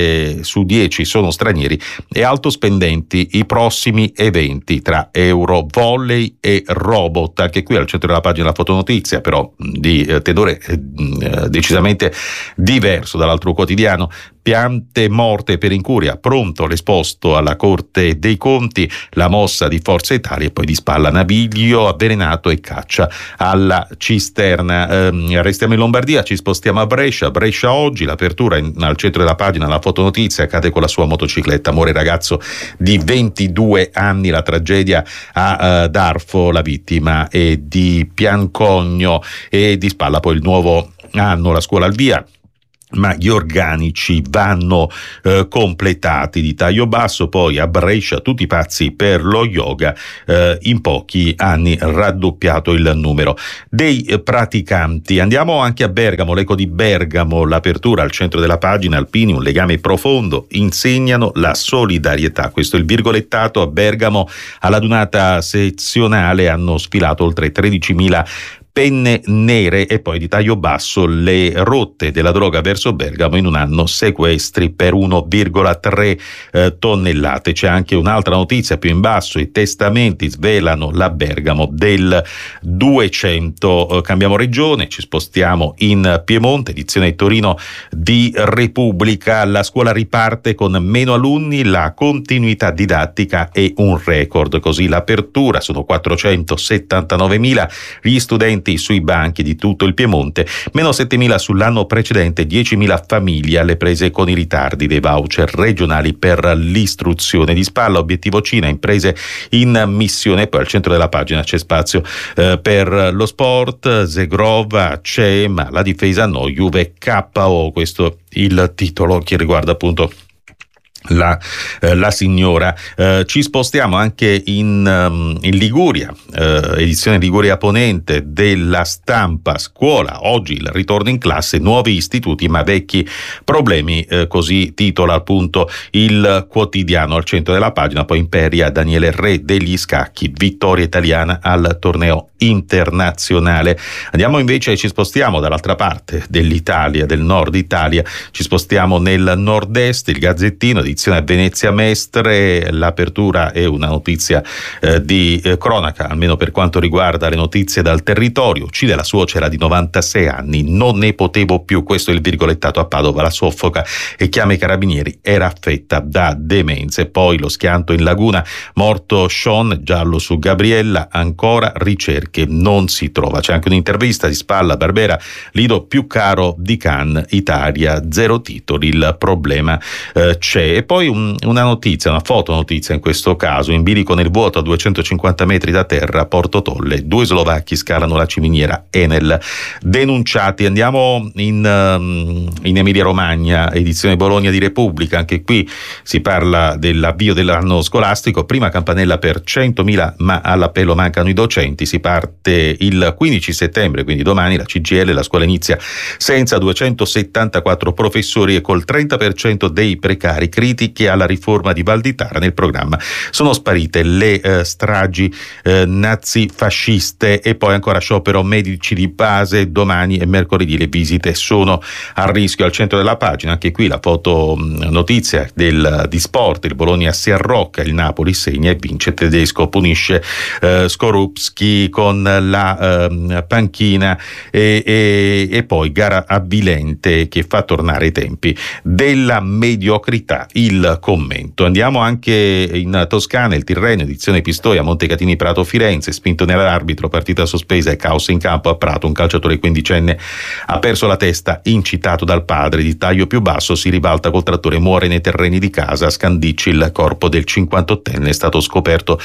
su dieci sono stranieri e alto spendenti i prossimi eventi tra Euro, volley e robot. Anche qui al centro della pagina la fotonotizia, però di eh, tenore eh, decisamente diverso dall'altro quotidiano. Piante morte per incuria, pronto l'esposto alla Corte dei Conti, la mossa di Forza Italia, e poi di spalla Naviglio avvelenato e caccia alla cisterna. Eh, restiamo in Lombardia, ci spostiamo a Brescia. Brescia oggi, l'apertura in, al centro della pagina, la fotonotizia, accade con la sua motocicletta, muore il ragazzo di ventidue anni, la tragedia a uh, Darfo, la vittima è di Piancogno, e di spalla poi il nuovo anno, la scuola al via, ma gli organici vanno eh, completati. Di taglio basso poi a Brescia, tutti pazzi per lo yoga, eh, in pochi anni raddoppiato il numero dei eh, praticanti. Andiamo anche a Bergamo, l'eco di Bergamo, l'apertura al centro della pagina, alpini un legame profondo, insegnano la solidarietà. Questo è il virgolettato. A Bergamo alla dunata sezionale hanno sfilato oltre tredicimila penne nere. E poi di taglio basso, le rotte della droga verso Bergamo in un anno, sequestri per uno virgola tre eh, tonnellate. C'è anche un'altra notizia più in basso, i testamenti svelano la Bergamo del duecento. Eh, cambiamo regione, ci spostiamo in Piemonte, edizione Torino di Repubblica. La scuola riparte con meno alunni, la continuità didattica è un record, così l'apertura, sono quattrocentosettantanovemila gli studenti sui banchi di tutto il Piemonte, meno settemila sull'anno precedente, diecimila famiglie alle prese con i ritardi dei voucher regionali per l'istruzione. Di spalla obiettivo Cina, imprese in missione. Poi al centro della pagina c'è spazio eh, per lo sport, Zegrova c'è, ma la difesa no, Juve K O, questo il titolo che riguarda appunto La, eh, la signora. Eh, ci spostiamo anche in, um, in Liguria, eh, edizione Liguria Ponente della Stampa. Scuola, oggi il ritorno in classe, nuovi istituti ma vecchi problemi, eh, così titola appunto il quotidiano. Al centro della pagina poi Imperia, Daniele Re degli scacchi, vittoria italiana al torneo internazionale. Andiamo invece e ci spostiamo dall'altra parte dell'Italia, del nord Italia, ci spostiamo nel nord-est. Il Gazzettino, edizione Venezia Mestre, l'apertura è una notizia eh, di eh, cronaca, almeno per quanto riguarda le notizie dal territorio. Uccide la suocera di novantasei anni, non ne potevo più, questo è il virgolettato. A Padova la soffoca e chiama i carabinieri, era affetta da demenza. E poi lo schianto in laguna, morto Sean, giallo su Gabriella, ancora ricerche, non si trova. C'è anche un'intervista di spalla, Barbera, Lido più caro di Cannes, Italia zero titoli, il problema eh, c'è. E poi un, una notizia, una fotonotizia in questo caso, in bilico nel vuoto a duecentocinquanta metri da terra a Porto Tolle, due slovacchi scalano la ciminiera Enel, denunciati. Andiamo in, um, in Emilia Romagna, edizione Bologna di Repubblica, anche qui si parla dell'avvio dell'anno scolastico, prima campanella per centomila ma all'appello mancano i docenti. Si parte il quindici settembre, quindi domani, la C G I L, la scuola inizia senza duecentosettantaquattro professori e col trenta per cento dei precari. Critiche alla riforma di Valditara, nel programma sono sparite le eh, stragi eh, nazifasciste. E poi ancora sciopero medici di base, domani e mercoledì le visite sono a rischio. Al centro della pagina anche qui la foto mh, notizia del, di sport, il Bologna si arrocca, il Napoli segna e vince, Tedesco punisce eh, Skorupski con la eh, panchina e, e, e poi gara avvilente che fa tornare i tempi della mediocrità. Il commento. Andiamo anche in Toscana, il Tirreno, edizione Pistoia, Montecatini Prato Firenze, spinto nell'arbitro, partita sospesa e caos in campo a Prato, un calciatore quindicenne ha perso la testa, incitato dal padre. Di taglio più basso si ribalta col trattore, muore nei terreni di casa. A Scandicci il corpo del cinquantottenne è stato scoperto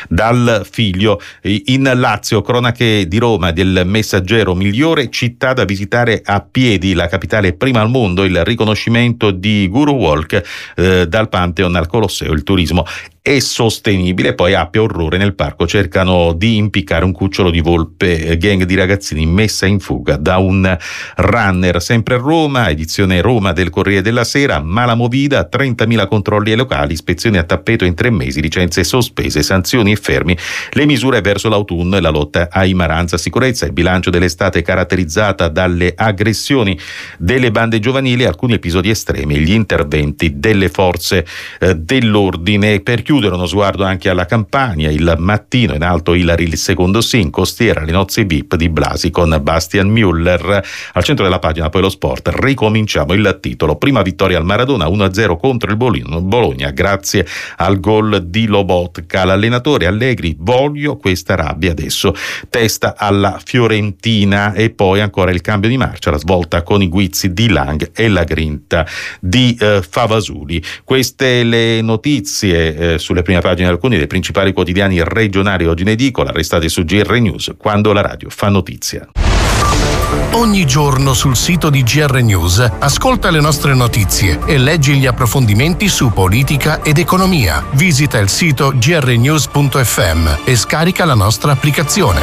dal figlio. In Lazio, cronache di Roma del Messaggero, migliore città da visitare a piedi, la capitale prima al mondo, il riconoscimento di Guru Walk eh, dal Pantheon al Colosseo. Il turismo e sostenibile. Poi abbia orrore, nel parco cercano di impiccare un cucciolo di volpe, gang di ragazzini messa in fuga da un runner. Sempre a Roma, edizione Roma del Corriere della Sera, mala movida, trentamila controlli ai locali, ispezioni a tappeto in tre mesi, licenze sospese, sanzioni e fermi le misure verso l'autunno e la lotta ai maranza. Sicurezza, il bilancio dell'estate caratterizzata dalle aggressioni delle bande giovanili, alcuni episodi estremi e gli interventi delle forze eh, dell'ordine. Per chiudere uno sguardo anche alla Campania, il Mattino, in alto Ilari il secondo sin, costiera le nozze V I P di Blasi con Bastian Müller. Al centro della pagina poi lo sport, ricominciamo il titolo, prima vittoria al Maradona uno a zero contro il Bologna grazie al gol di Lobotka. L'allenatore Allegri: voglio questa rabbia adesso, testa alla Fiorentina. E poi ancora il cambio di marcia, la svolta con i guizzi di Lang e la grinta di eh, Favasuli. Queste le notizie eh, sulle prime pagine di alcuni dei principali quotidiani regionali oggi in edicola. Restate su G R News, quando la radio fa notizia. Ogni giorno sul sito di G R News ascolta le nostre notizie e leggi gli approfondimenti su politica ed economia. Visita il sito g r news punto f m e scarica la nostra applicazione.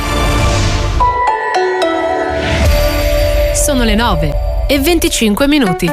Sono le nove e venticinque minuti.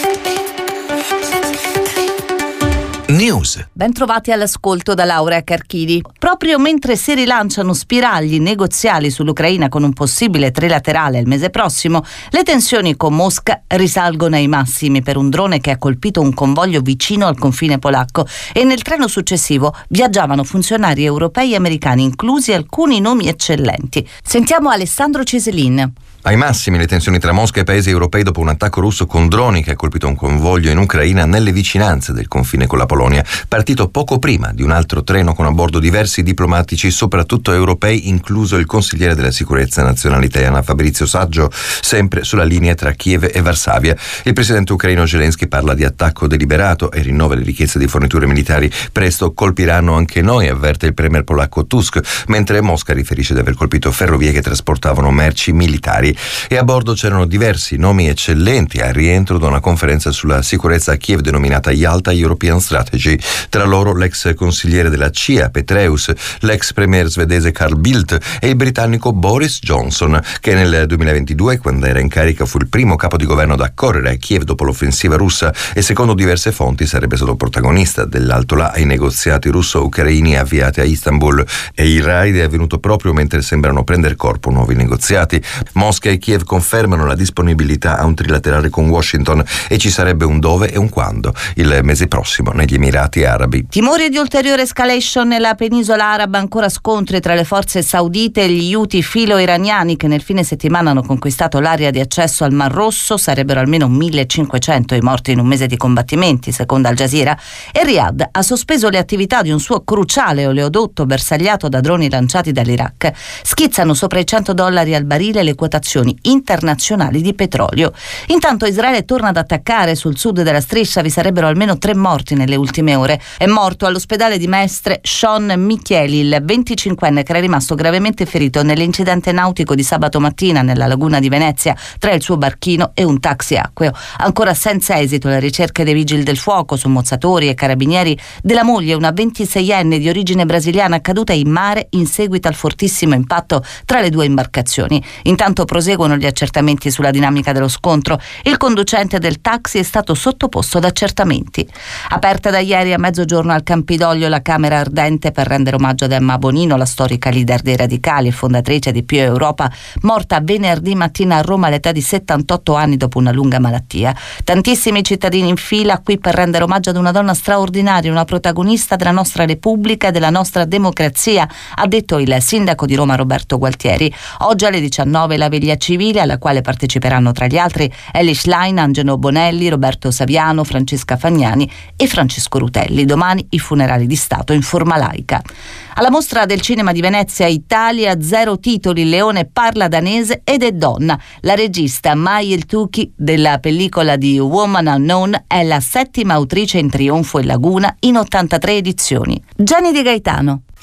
News. Ben trovati all'ascolto da Laura Carchidi. Proprio mentre si rilanciano spiragli negoziali sull'Ucraina con un possibile trilaterale il mese prossimo, le tensioni con Mosca risalgono ai massimi per un drone che ha colpito un convoglio vicino al confine polacco, e nel treno successivo viaggiavano funzionari europei e americani, inclusi alcuni nomi eccellenti. Sentiamo Alessandro Ceselin. Ai massimi le tensioni tra Mosca e paesi europei dopo un attacco russo con droni che ha colpito un convoglio in Ucraina nelle vicinanze del confine con la Polonia, partito poco prima di un altro treno con a bordo diversi diplomatici, soprattutto europei, incluso il consigliere della sicurezza nazionale italiana Fabrizio Saggio, sempre sulla linea tra Kiev e Varsavia. Il presidente ucraino Zelensky parla di attacco deliberato e rinnova le richieste di forniture militari. Presto colpiranno anche noi, avverte il premier polacco Tusk, mentre Mosca riferisce di aver colpito ferrovie che trasportavano merci militari. E a bordo c'erano diversi nomi eccellenti al rientro da una conferenza sulla sicurezza a Kiev denominata Yalta European Strategy, tra loro l'ex consigliere della C I A Petraeus, l'ex premier svedese Carl Bildt e il britannico Boris Johnson, che nel duemilaventidue, quando era in carica, fu il primo capo di governo ad accorrere a Kiev dopo l'offensiva russa e secondo diverse fonti sarebbe stato protagonista dell'alto là ai negoziati russo-ucraini avviati a Istanbul. E il raid è avvenuto proprio mentre sembrano prendere corpo nuovi negoziati. Mosca e Kiev confermano la disponibilità a un trilaterale con Washington e ci sarebbe un dove e un quando, il mese prossimo negli Emirati Arabi. Timori di ulteriore escalation nella penisola araba, ancora scontri tra le forze saudite e gli Houthi filo-iraniani che nel fine settimana hanno conquistato l'area di accesso al Mar Rosso. Sarebbero almeno millecinquecento i morti in un mese di combattimenti, secondo Al Jazeera, e Riyadh ha sospeso le attività di un suo cruciale oleodotto bersagliato da droni lanciati dall'Iraq. Schizzano sopra i cento dollari al barile le quotazioni internazionali di petrolio. Intanto Israele torna ad attaccare sul sud della striscia. Vi sarebbero almeno tre morti nelle ultime ore. È morto all'ospedale di Mestre Sean Micheli, il venticinquenne che era rimasto gravemente ferito nell'incidente nautico di sabato mattina nella laguna di Venezia tra il suo barchino e un taxi acqueo. Ancora senza esito le ricerche dei vigili del fuoco, sommozzatori e carabinieri, della moglie, una ventiseienne di origine brasiliana caduta in mare in seguito al fortissimo impatto tra le due imbarcazioni. Intanto proseguono gli accertamenti sulla dinamica dello scontro. Il conducente del taxi è stato sottoposto ad accertamenti. Aperta da ieri a mezzogiorno al Campidoglio la Camera Ardente per rendere omaggio ad Emma Bonino, la storica leader dei radicali e fondatrice di Più Europa, morta venerdì mattina a Roma all'età di settantotto anni dopo una lunga malattia. Tantissimi cittadini in fila qui per rendere omaggio ad una donna straordinaria, una protagonista della nostra Repubblica e della nostra democrazia, ha detto il sindaco di Roma Roberto Gualtieri. Oggi alle diciannove la veglia civile, alla quale parteciperanno tra gli altri Elly Schlein, Angelo Bonelli, Roberto Saviano, Francesca Fagnani e Francesco Rutelli. Domani i funerali di Stato in forma laica. Alla Mostra del Cinema di Venezia Italia, zero titoli, Leone parla danese ed è donna. La regista Mai El Tuki della pellicola di Woman Unknown è la settima autrice in trionfo in Laguna in ottantatré edizioni. Gianni Di Gaetano.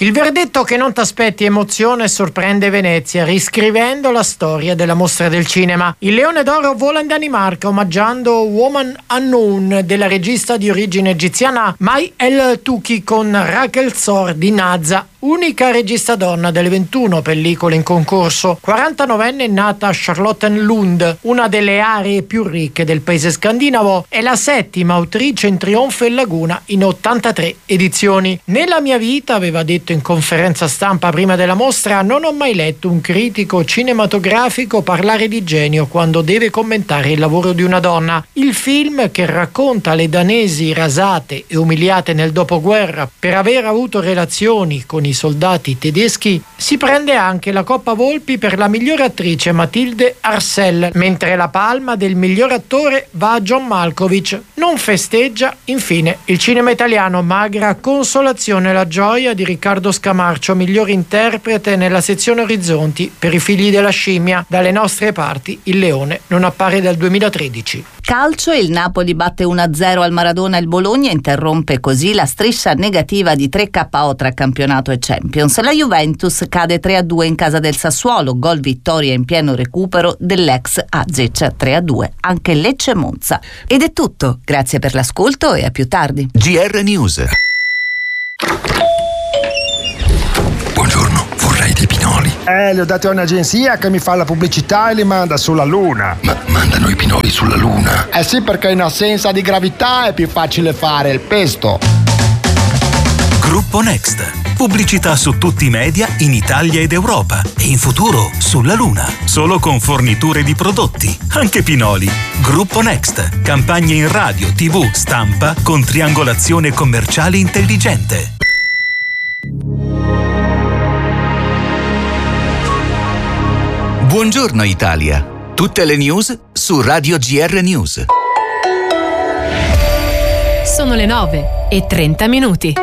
Il verdetto che non t'aspetti emoziona e sorprende Venezia, riscrivendo la storia della mostra del cinema. Il Leone d'Oro vola in Danimarca, omaggiando Woman Unknown della regista di origine egiziana Mai El Touki con Raquel Zor di Nazza, unica regista donna delle ventuno pellicole in concorso. quarantanovenne nata a Charlottenlund, una delle aree più ricche del paese scandinavo, è la settima autrice in trionfo in Laguna in ottantatré edizioni. Nella mia vita, aveva detto in conferenza stampa prima della mostra, non ho mai letto un critico cinematografico parlare di genio quando deve commentare il lavoro di una donna. Il film, che racconta le danesi rasate e umiliate nel dopoguerra per aver avuto relazioni con i soldati tedeschi, si prende anche la Coppa Volpi per la migliore attrice Mathilde Arcel, mentre la palma del miglior attore va a John Malkovich. Non festeggia infine il cinema italiano, magra consolazione la gioia di Riccardo Scamarcio, miglior interprete nella sezione Orizzonti per I figli della scimmia. Dalle nostre parti il Leone non appare dal duemilatredici. Calcio, il Napoli batte uno a zero al Maradona il Bologna, interrompe così la striscia negativa di tre K O tra campionato e Champions. La Juventus cade tre a due in casa del Sassuolo, gol vittoria in pieno recupero dell'ex Azic, tre a due anche Lecce Monza. Ed è tutto, grazie per l'ascolto e a più tardi. G R News. Buongiorno, vorrei dei pinoli. Eh, li ho dati a un'agenzia che mi fa la pubblicità e li manda sulla Luna. Ma mandano i pinoli sulla Luna? Eh sì, perché in assenza di gravità è più facile fare il pesto. Gruppo Next. Pubblicità su tutti i media in Italia ed Europa e in futuro sulla Luna. Solo con forniture di prodotti, anche pinoli. Gruppo Next. Campagne in radio, tivù, stampa con triangolazione commerciale intelligente. Buongiorno Italia. Tutte le news su Radio G R News. Sono le nove e trenta minuti.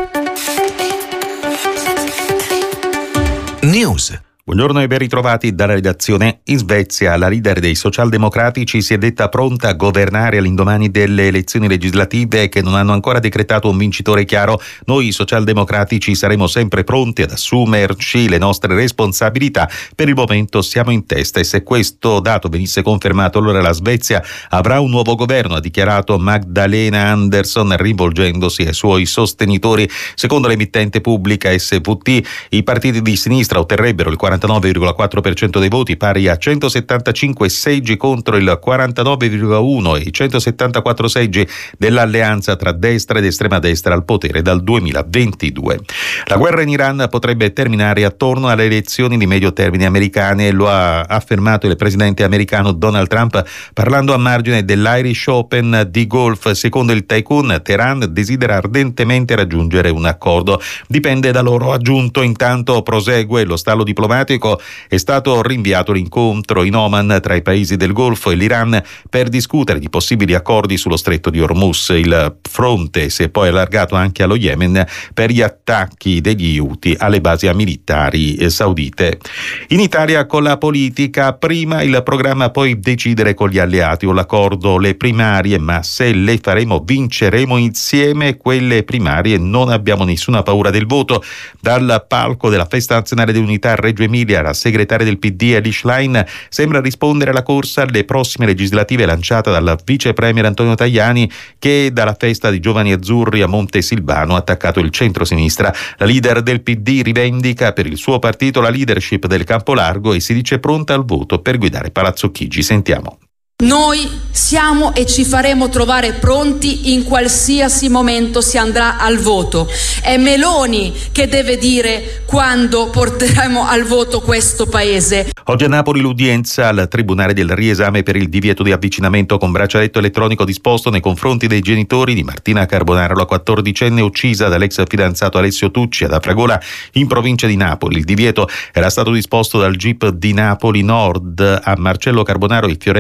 News. Buongiorno e ben ritrovati dalla redazione. In Svezia la leader dei socialdemocratici si è detta pronta a governare all'indomani delle elezioni legislative che non hanno ancora decretato un vincitore chiaro. Noi socialdemocratici saremo sempre pronti ad assumerci le nostre responsabilità. Per il momento siamo in testa e se questo dato venisse confermato allora la Svezia avrà un nuovo governo, ha dichiarato Magdalena Andersson rivolgendosi ai suoi sostenitori. Secondo l'emittente pubblica S V T i partiti di sinistra otterrebbero il quarantanove virgola quattro per cento dei voti, pari a centosettantacinque seggi contro il quarantanove virgola uno e i centosettantaquattro seggi dell'alleanza tra destra ed estrema destra al potere dal duemilaventidue. La guerra in Iran potrebbe terminare attorno alle elezioni di medio termine americane, lo ha affermato il presidente americano Donald Trump parlando a margine dell'Irish Open di golf. Secondo il tycoon, Teheran desidera ardentemente raggiungere un accordo. Dipende da loro, ha aggiunto. Intanto prosegue lo stallo diplomatico. È stato rinviato l'incontro in Oman tra i paesi del Golfo e l'Iran per discutere di possibili accordi sullo stretto di Hormuz. Il fronte si è poi allargato anche allo Yemen per gli attacchi degli Houthi alle basi militari saudite. In Italia con la politica, prima il programma, poi decidere con gli alleati o l'accordo, le primarie, ma se le faremo vinceremo insieme quelle primarie, non abbiamo nessuna paura del voto. Dal palco della Festa Nazionale dell'Unità a Reggio Emilia, la segretaria del P D Elie Schlein sembra rispondere alla corsa alle prossime legislative lanciata dal vice premier Antonio Tajani, che dalla festa di Giovani Azzurri a Montesilvano ha attaccato il centro-sinistra. La leader del P D rivendica per il suo partito la leadership del Campo Largo e si dice pronta al voto per guidare Palazzo Chigi. Sentiamo. Noi siamo e ci faremo trovare pronti in qualsiasi momento si andrà al voto. È Meloni che deve dire quando porteremo al voto questo paese. Oggi a Napoli l'udienza al Tribunale del riesame per il divieto di avvicinamento con braccialetto elettronico disposto nei confronti dei genitori di Martina Carbonaro, la quattordicenne uccisa dall'ex fidanzato Alessio Tucci ad Afragola in provincia di Napoli. Il divieto era stato disposto dal G I P di Napoli Nord a Marcello Carbonaro e Fiorenza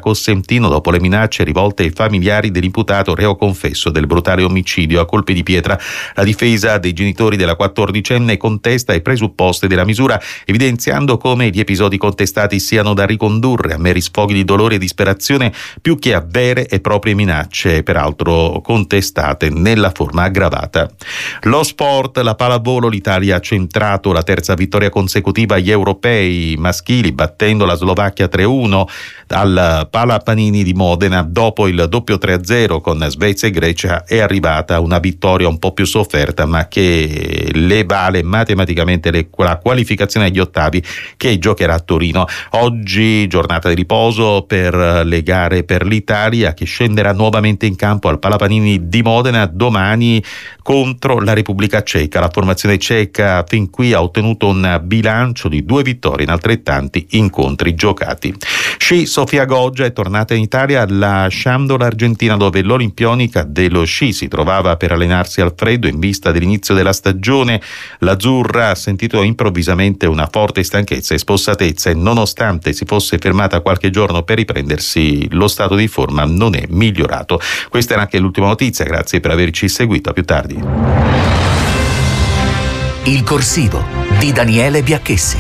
Cossentino dopo le minacce rivolte ai familiari dell'imputato reo confesso del brutale omicidio a colpi di pietra. La difesa dei genitori della quattordicenne contesta i presupposti della misura, evidenziando come gli episodi contestati siano da ricondurre a meri sfoghi di dolore e disperazione più che a vere e proprie minacce, peraltro contestate nella forma aggravata. Lo sport, la pallavolo, l'Italia ha centrato la terza vittoria consecutiva agli europei maschili, battendo la Slovacchia tre a uno al Palapanini di Modena. Dopo il doppio tre a zero con Svezia e Grecia è arrivata una vittoria un po' più sofferta, ma che le vale matematicamente le, la qualificazione agli ottavi che giocherà a Torino. Oggi giornata di riposo per le gare per l'Italia, che scenderà nuovamente in campo al Palapanini di Modena domani contro la Repubblica Ceca. La formazione ceca fin qui ha ottenuto un bilancio di due vittorie in altrettanti incontri giocati. Sci, Sofia Goggia è tornata in Italia lasciando l'Argentina, dove l'olimpionica dello sci si trovava per allenarsi al freddo in vista dell'inizio della stagione. L'azzurra ha sentito improvvisamente una forte stanchezza e spossatezza e, nonostante si fosse fermata qualche giorno per riprendersi, lo stato di forma non è migliorato. Questa era anche l'ultima notizia, grazie per averci seguito, a più tardi. Il corsivo di Daniele Biacchessi.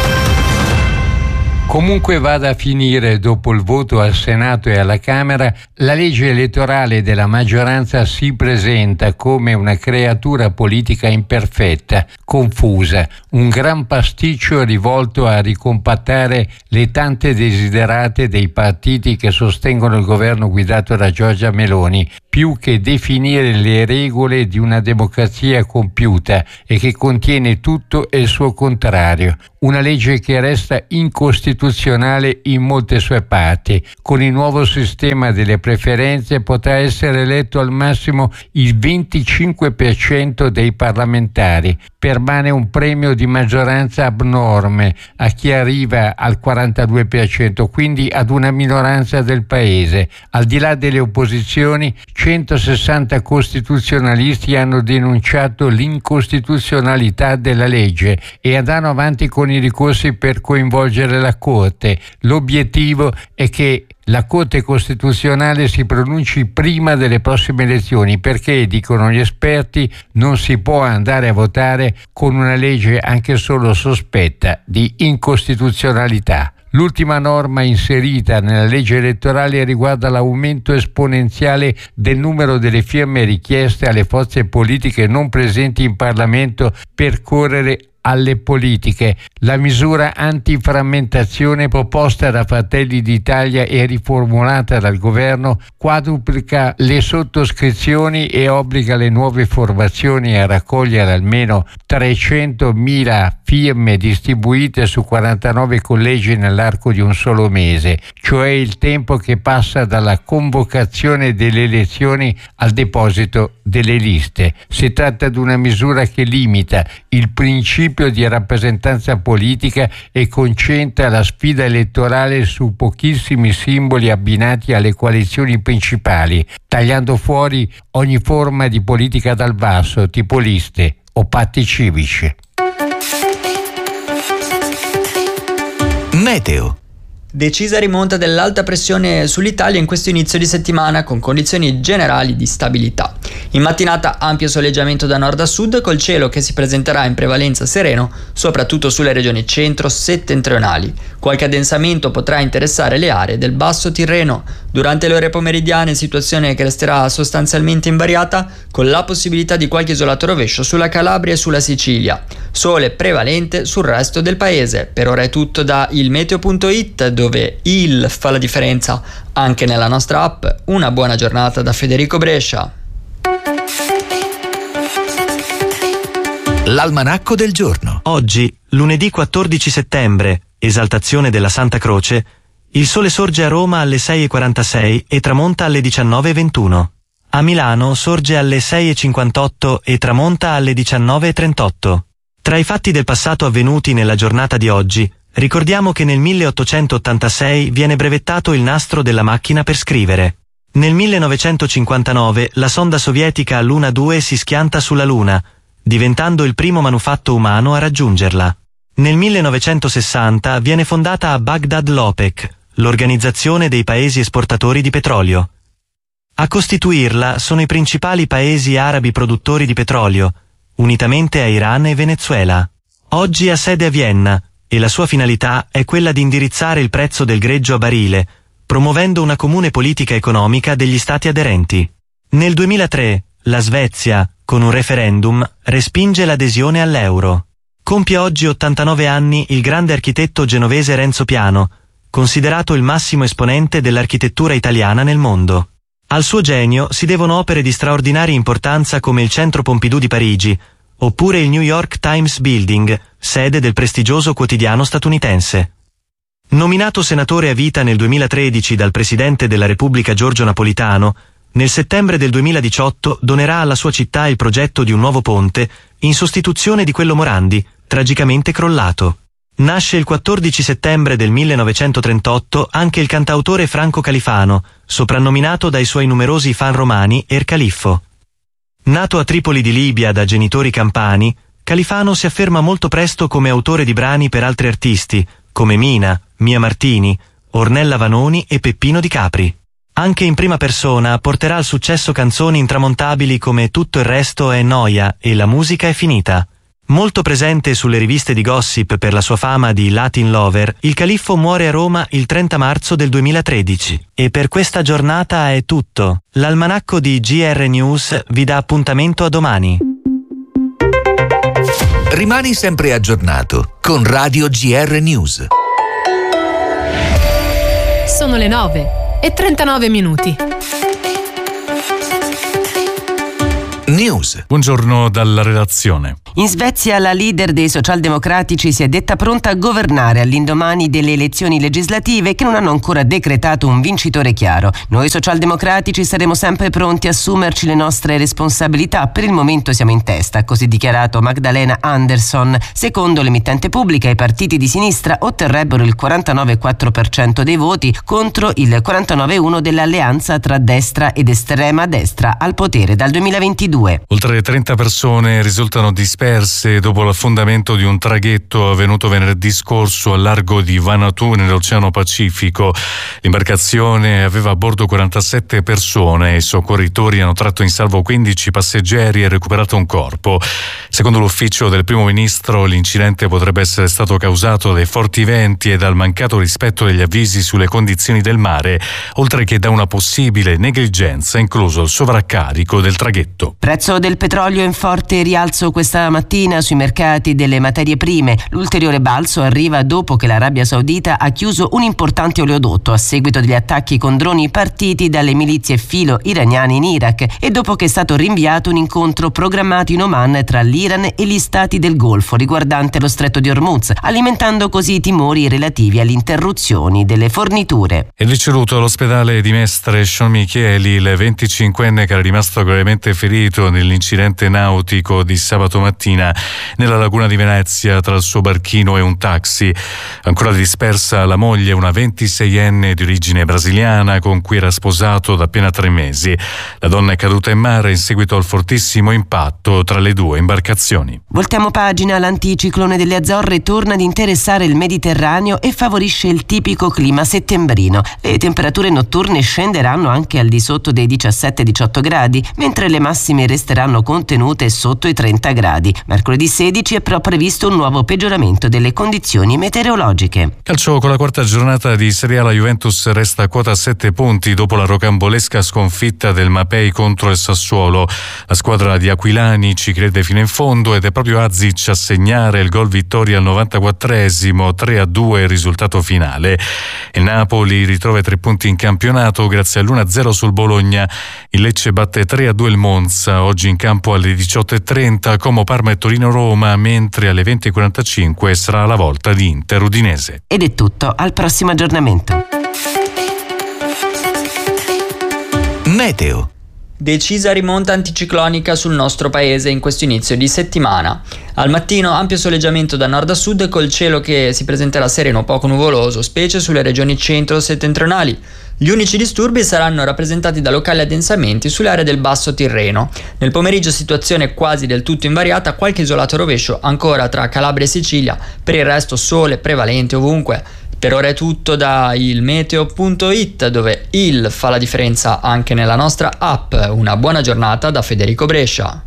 Comunque vada a finire, dopo il voto al Senato e alla Camera, la legge elettorale della maggioranza si presenta come una creatura politica imperfetta, confusa, un gran pasticcio rivolto a ricompattare le tante desiderate dei partiti che sostengono il governo guidato da Giorgia Meloni, più che definire le regole di una democrazia compiuta e che contiene tutto e il suo contrario. Una legge che resta incostituzionale in molte sue parti. Con il nuovo sistema delle preferenze potrà essere eletto al massimo il venticinque per cento dei parlamentari. Permane un premio di maggioranza abnorme a chi arriva al quarantadue per cento, quindi ad una minoranza del paese. Al di là delle opposizioni, centosessanta costituzionalisti hanno denunciato l'incostituzionalità della legge e andranno avanti con i ricorsi per coinvolgere la Corte. L'obiettivo è che la Corte Costituzionale si pronunci prima delle prossime elezioni, perché, dicono gli esperti, non si può andare a votare con una legge anche solo sospetta di incostituzionalità. L'ultima norma inserita nella legge elettorale riguarda l'aumento esponenziale del numero delle firme richieste alle forze politiche non presenti in Parlamento per correre alle politiche. La misura antiframmentazione proposta da Fratelli d'Italia e riformulata dal governo quadruplica le sottoscrizioni e obbliga le nuove formazioni a raccogliere almeno trecentomila firme distribuite su quarantanove collegi nell'arco di un solo mese, cioè il tempo che passa dalla convocazione delle elezioni al deposito delle liste. Si tratta di una misura che limita il principio di rappresentanza politica e concentra la sfida elettorale su pochissimi simboli abbinati alle coalizioni principali, tagliando fuori ogni forma di politica dal basso, tipo liste o patti civici. Meteo. Decisa rimonta dell'alta pressione sull'Italia in questo inizio di settimana, con condizioni generali di stabilità. In mattinata ampio soleggiamento da nord a sud, col cielo che si presenterà in prevalenza sereno, soprattutto sulle regioni centro-settentrionali. Qualche addensamento potrà interessare le aree del basso Tirreno. Durante le ore pomeridiane, situazione che resterà sostanzialmente invariata, con la possibilità di qualche isolato rovescio sulla Calabria e sulla Sicilia. Sole prevalente sul resto del paese. Per ora è tutto da ilmeteo punto it, dove il fa la differenza anche nella nostra app. Una buona giornata da Federico Brescia. L'almanacco del giorno. Oggi, lunedì quattordici settembre, esaltazione della Santa Croce, il sole sorge a Roma alle sei e quarantasei e tramonta alle diciannove e ventuno. A Milano sorge alle sei e cinquantotto e tramonta alle diciannove e trentotto. Tra i fatti del passato avvenuti nella giornata di oggi, ricordiamo che nel milleottocentottantasei viene brevettato il nastro della macchina per scrivere. Nel millenovecentocinquantanove la sonda sovietica Luna due si schianta sulla Luna, diventando il primo manufatto umano a raggiungerla. Nel millenovecentosessanta viene fondata a Baghdad l'OPEC, l'Organizzazione dei Paesi Esportatori di Petrolio. A costituirla sono i principali paesi arabi produttori di petrolio, unitamente a Iran e Venezuela. Oggi ha sede a Vienna e la sua finalità è quella di indirizzare il prezzo del greggio a barile, promuovendo una comune politica economica degli Stati aderenti. Nel duemilatré, la Svezia, con un referendum, respinge l'adesione all'euro. Compie oggi ottantanove anni il grande architetto genovese Renzo Piano, considerato il massimo esponente dell'architettura italiana nel mondo. Al suo genio si devono opere di straordinaria importanza come il Centro Pompidou di Parigi, oppure il New York Times Building, sede del prestigioso quotidiano statunitense. Nominato senatore a vita nel duemilatredici dal Presidente della Repubblica Giorgio Napolitano, nel settembre del duemiladiciotto donerà alla sua città il progetto di un nuovo ponte in sostituzione di quello Morandi, tragicamente crollato. Nasce il quattordici settembre del millenovecentotrentotto anche il cantautore Franco Califano, soprannominato dai suoi numerosi fan romani Er Califfo. Nato a Tripoli di Libia da genitori campani, Califano si afferma molto presto come autore di brani per altri artisti, come Mina, Mia Martini, Ornella Vanoni e Peppino Di Capri. Anche in prima persona porterà al successo canzoni intramontabili come Tutto il resto è noia e La musica è finita. Molto presente sulle riviste di gossip per la sua fama di Latin lover, il Califfo muore a Roma il trenta marzo del duemilatredici. E per questa giornata è tutto. L'almanacco di G R News vi dà appuntamento a domani. Rimani sempre aggiornato con Radio G R News. Sono le nove e trentanove minuti. News. Buongiorno dalla redazione. In Svezia la leader dei socialdemocratici si è detta pronta a governare all'indomani delle elezioni legislative che non hanno ancora decretato un vincitore chiaro. Noi socialdemocratici saremo sempre pronti a assumerci le nostre responsabilità. Per il momento siamo in testa, ha così dichiarato Magdalena Andersson. Secondo l'emittente pubblica i partiti di sinistra otterrebbero il quarantanove virgola quattro per cento dei voti contro il quarantanove virgola uno per cento dell'alleanza tra destra ed estrema destra al potere dal duemilaventidue. Oltre trenta persone risultano disperse dopo l'affondamento di un traghetto avvenuto venerdì scorso al largo di Vanuatu nell'Oceano Pacifico. L'imbarcazione aveva a bordo quarantasette persone e i soccorritori hanno tratto in salvo quindici passeggeri e recuperato un corpo. Secondo l'ufficio del primo ministro, l'incidente potrebbe essere stato causato dai forti venti e dal mancato rispetto degli avvisi sulle condizioni del mare, oltre che da una possibile negligenza, incluso il sovraccarico del traghetto. Prezzo del petrolio in forte rialzo questa mattina sui mercati delle materie prime. L'ulteriore balzo arriva dopo che l'Arabia Saudita ha chiuso un importante oleodotto a seguito degli attacchi con droni partiti dalle milizie filo iraniane in Iraq e dopo che è stato rinviato un incontro programmato in Oman tra l'Iran e gli stati del Golfo riguardante lo stretto di Hormuz, alimentando così i timori relativi alle interruzioni delle forniture. È deceduto all'ospedale di Mestre Sean Micheli, il venticinquenne che era rimasto gravemente ferito nell'incidente nautico di sabato mattina nella laguna di Venezia tra il suo barchino e un taxi. Ancora dispersa la moglie, una ventiseienne di origine brasiliana con cui era sposato da appena tre mesi. La donna è caduta in mare in seguito al fortissimo impatto tra le due imbarcazioni. Voltiamo pagina. L'anticiclone delle Azzorre torna ad interessare il Mediterraneo e favorisce il tipico clima settembrino. Le temperature notturne scenderanno anche al di sotto dei diciassette diciotto gradi, mentre le massime resteranno contenute sotto i trenta gradi. Mercoledì sedici è però previsto un nuovo peggioramento delle condizioni meteorologiche. Calcio, con la quarta giornata di Serie A la Juventus resta a quota sette punti dopo la rocambolesca sconfitta del Mapei contro il Sassuolo. La squadra di Aquilani ci crede fino in fondo ed è proprio Azic a segnare il gol vittoria al novantaquattresimo, tre a due il risultato finale. Il Napoli ritrova i tre punti in campionato grazie all'uno a zero sul Bologna. Il Lecce batte tre a due il Monza, oggi in campo alle diciotto e trenta, Como Parma e Torino Roma, mentre alle venti e quarantacinque sarà la volta di Inter Udinese. Ed è tutto, al prossimo aggiornamento. Meteo. Decisa rimonta anticiclonica sul nostro paese in questo inizio di settimana. Al mattino ampio soleggiamento da nord a sud col cielo che si presenterà sereno o poco nuvoloso, specie sulle regioni centro-settentrionali. Gli unici disturbi saranno rappresentati da locali addensamenti sulle aree del Basso Tirreno. Nel pomeriggio situazione quasi del tutto invariata, qualche isolato rovescio ancora tra Calabria e Sicilia, per il resto sole prevalente ovunque. Per ora è tutto da il meteo punto it, dove il fa la differenza anche nella nostra app. Una buona giornata da Federico Brescia.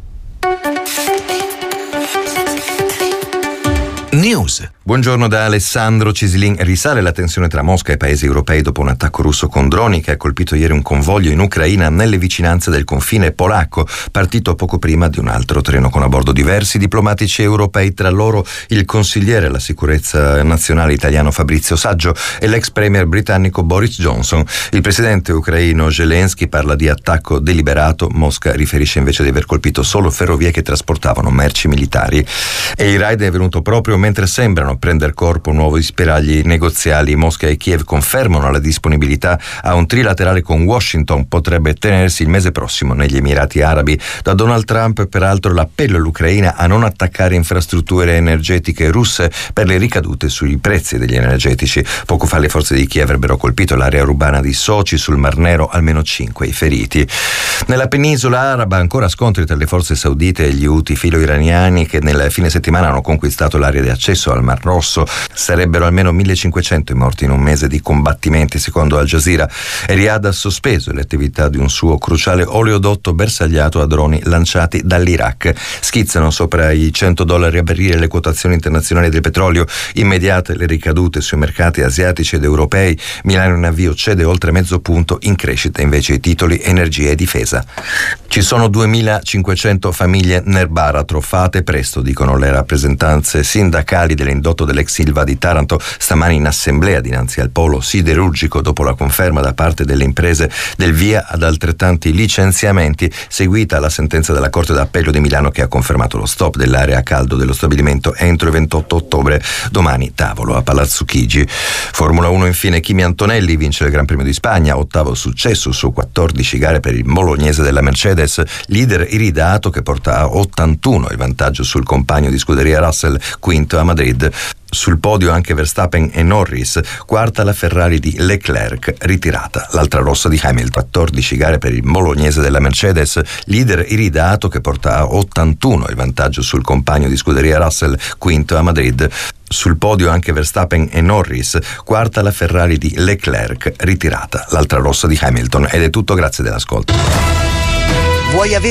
News. Buongiorno da Alessandro Cisilin. Risale la tensione tra Mosca e paesi europei dopo un attacco russo con droni che ha colpito ieri un convoglio in Ucraina nelle vicinanze del confine polacco, partito poco prima di un altro treno con a bordo diversi diplomatici europei, tra loro il consigliere alla sicurezza nazionale italiano Fabrizio Saggio e l'ex premier britannico Boris Johnson. Il presidente ucraino Zelensky parla di attacco deliberato, Mosca riferisce invece di aver colpito solo ferrovie che trasportavano merci militari. E il raid è venuto proprio mentre sembrano prendere corpo nuovi spiragli negoziali. Mosca e Kiev confermano la disponibilità a un trilaterale con Washington, potrebbe tenersi il mese prossimo negli Emirati Arabi. Da Donald Trump peraltro l'appello all'Ucraina a non attaccare infrastrutture energetiche russe per le ricadute sui prezzi degli energetici. Poco fa le forze di Kiev avrebbero colpito l'area urbana di Sochi sul Mar Nero, almeno cinque i feriti. Nella penisola araba ancora scontri tra le forze saudite e gli Houthi filo-iraniani che nel fine settimana hanno conquistato l'area di accesso al Mar Rosso. Sarebbero almeno millecinquecento i morti in un mese di combattimenti, secondo Al Jazeera. E Riyadh ha sospeso le attività di un suo cruciale oleodotto bersagliato a droni lanciati dall'Iraq. Schizzano sopra i cento dollari a barile le quotazioni internazionali del petrolio, immediate le ricadute sui mercati asiatici ed europei. Milano in avvio cede oltre mezzo punto, in crescita invece i titoli energia e difesa. Ci sono duemilacinquecento famiglie nel baratro, fate presto, dicono le rappresentanze sindacali dell'indotto dell'ex Ilva di Taranto stamani in assemblea dinanzi al polo siderurgico dopo la conferma da parte delle imprese del via ad altrettanti licenziamenti, seguita la sentenza della Corte d'Appello di Milano che ha confermato lo stop dell'area a caldo dello stabilimento entro il ventotto ottobre. Domani tavolo a Palazzo Chigi. Formula uno infine, Kimi Antonelli vince il Gran Premio di Spagna, ottavo successo su quattordici gare per il bolognese della Mercedes, leader iridato che porta a ottantuno il vantaggio sul compagno di scuderia Russell, quinto a Madrid. Sul podio anche Verstappen e Norris, quarta la Ferrari di Leclerc, ritirata l'altra rossa di Hamilton. quattordici gare per il bolognese della Mercedes, leader iridato che porta a ottantuno il vantaggio sul compagno di scuderia Russell, quinto a Madrid. Sul podio anche Verstappen e Norris, quarta la Ferrari di Leclerc, ritirata l'altra rossa di Hamilton. Ed è tutto, grazie dell'ascolto. Vuoi avere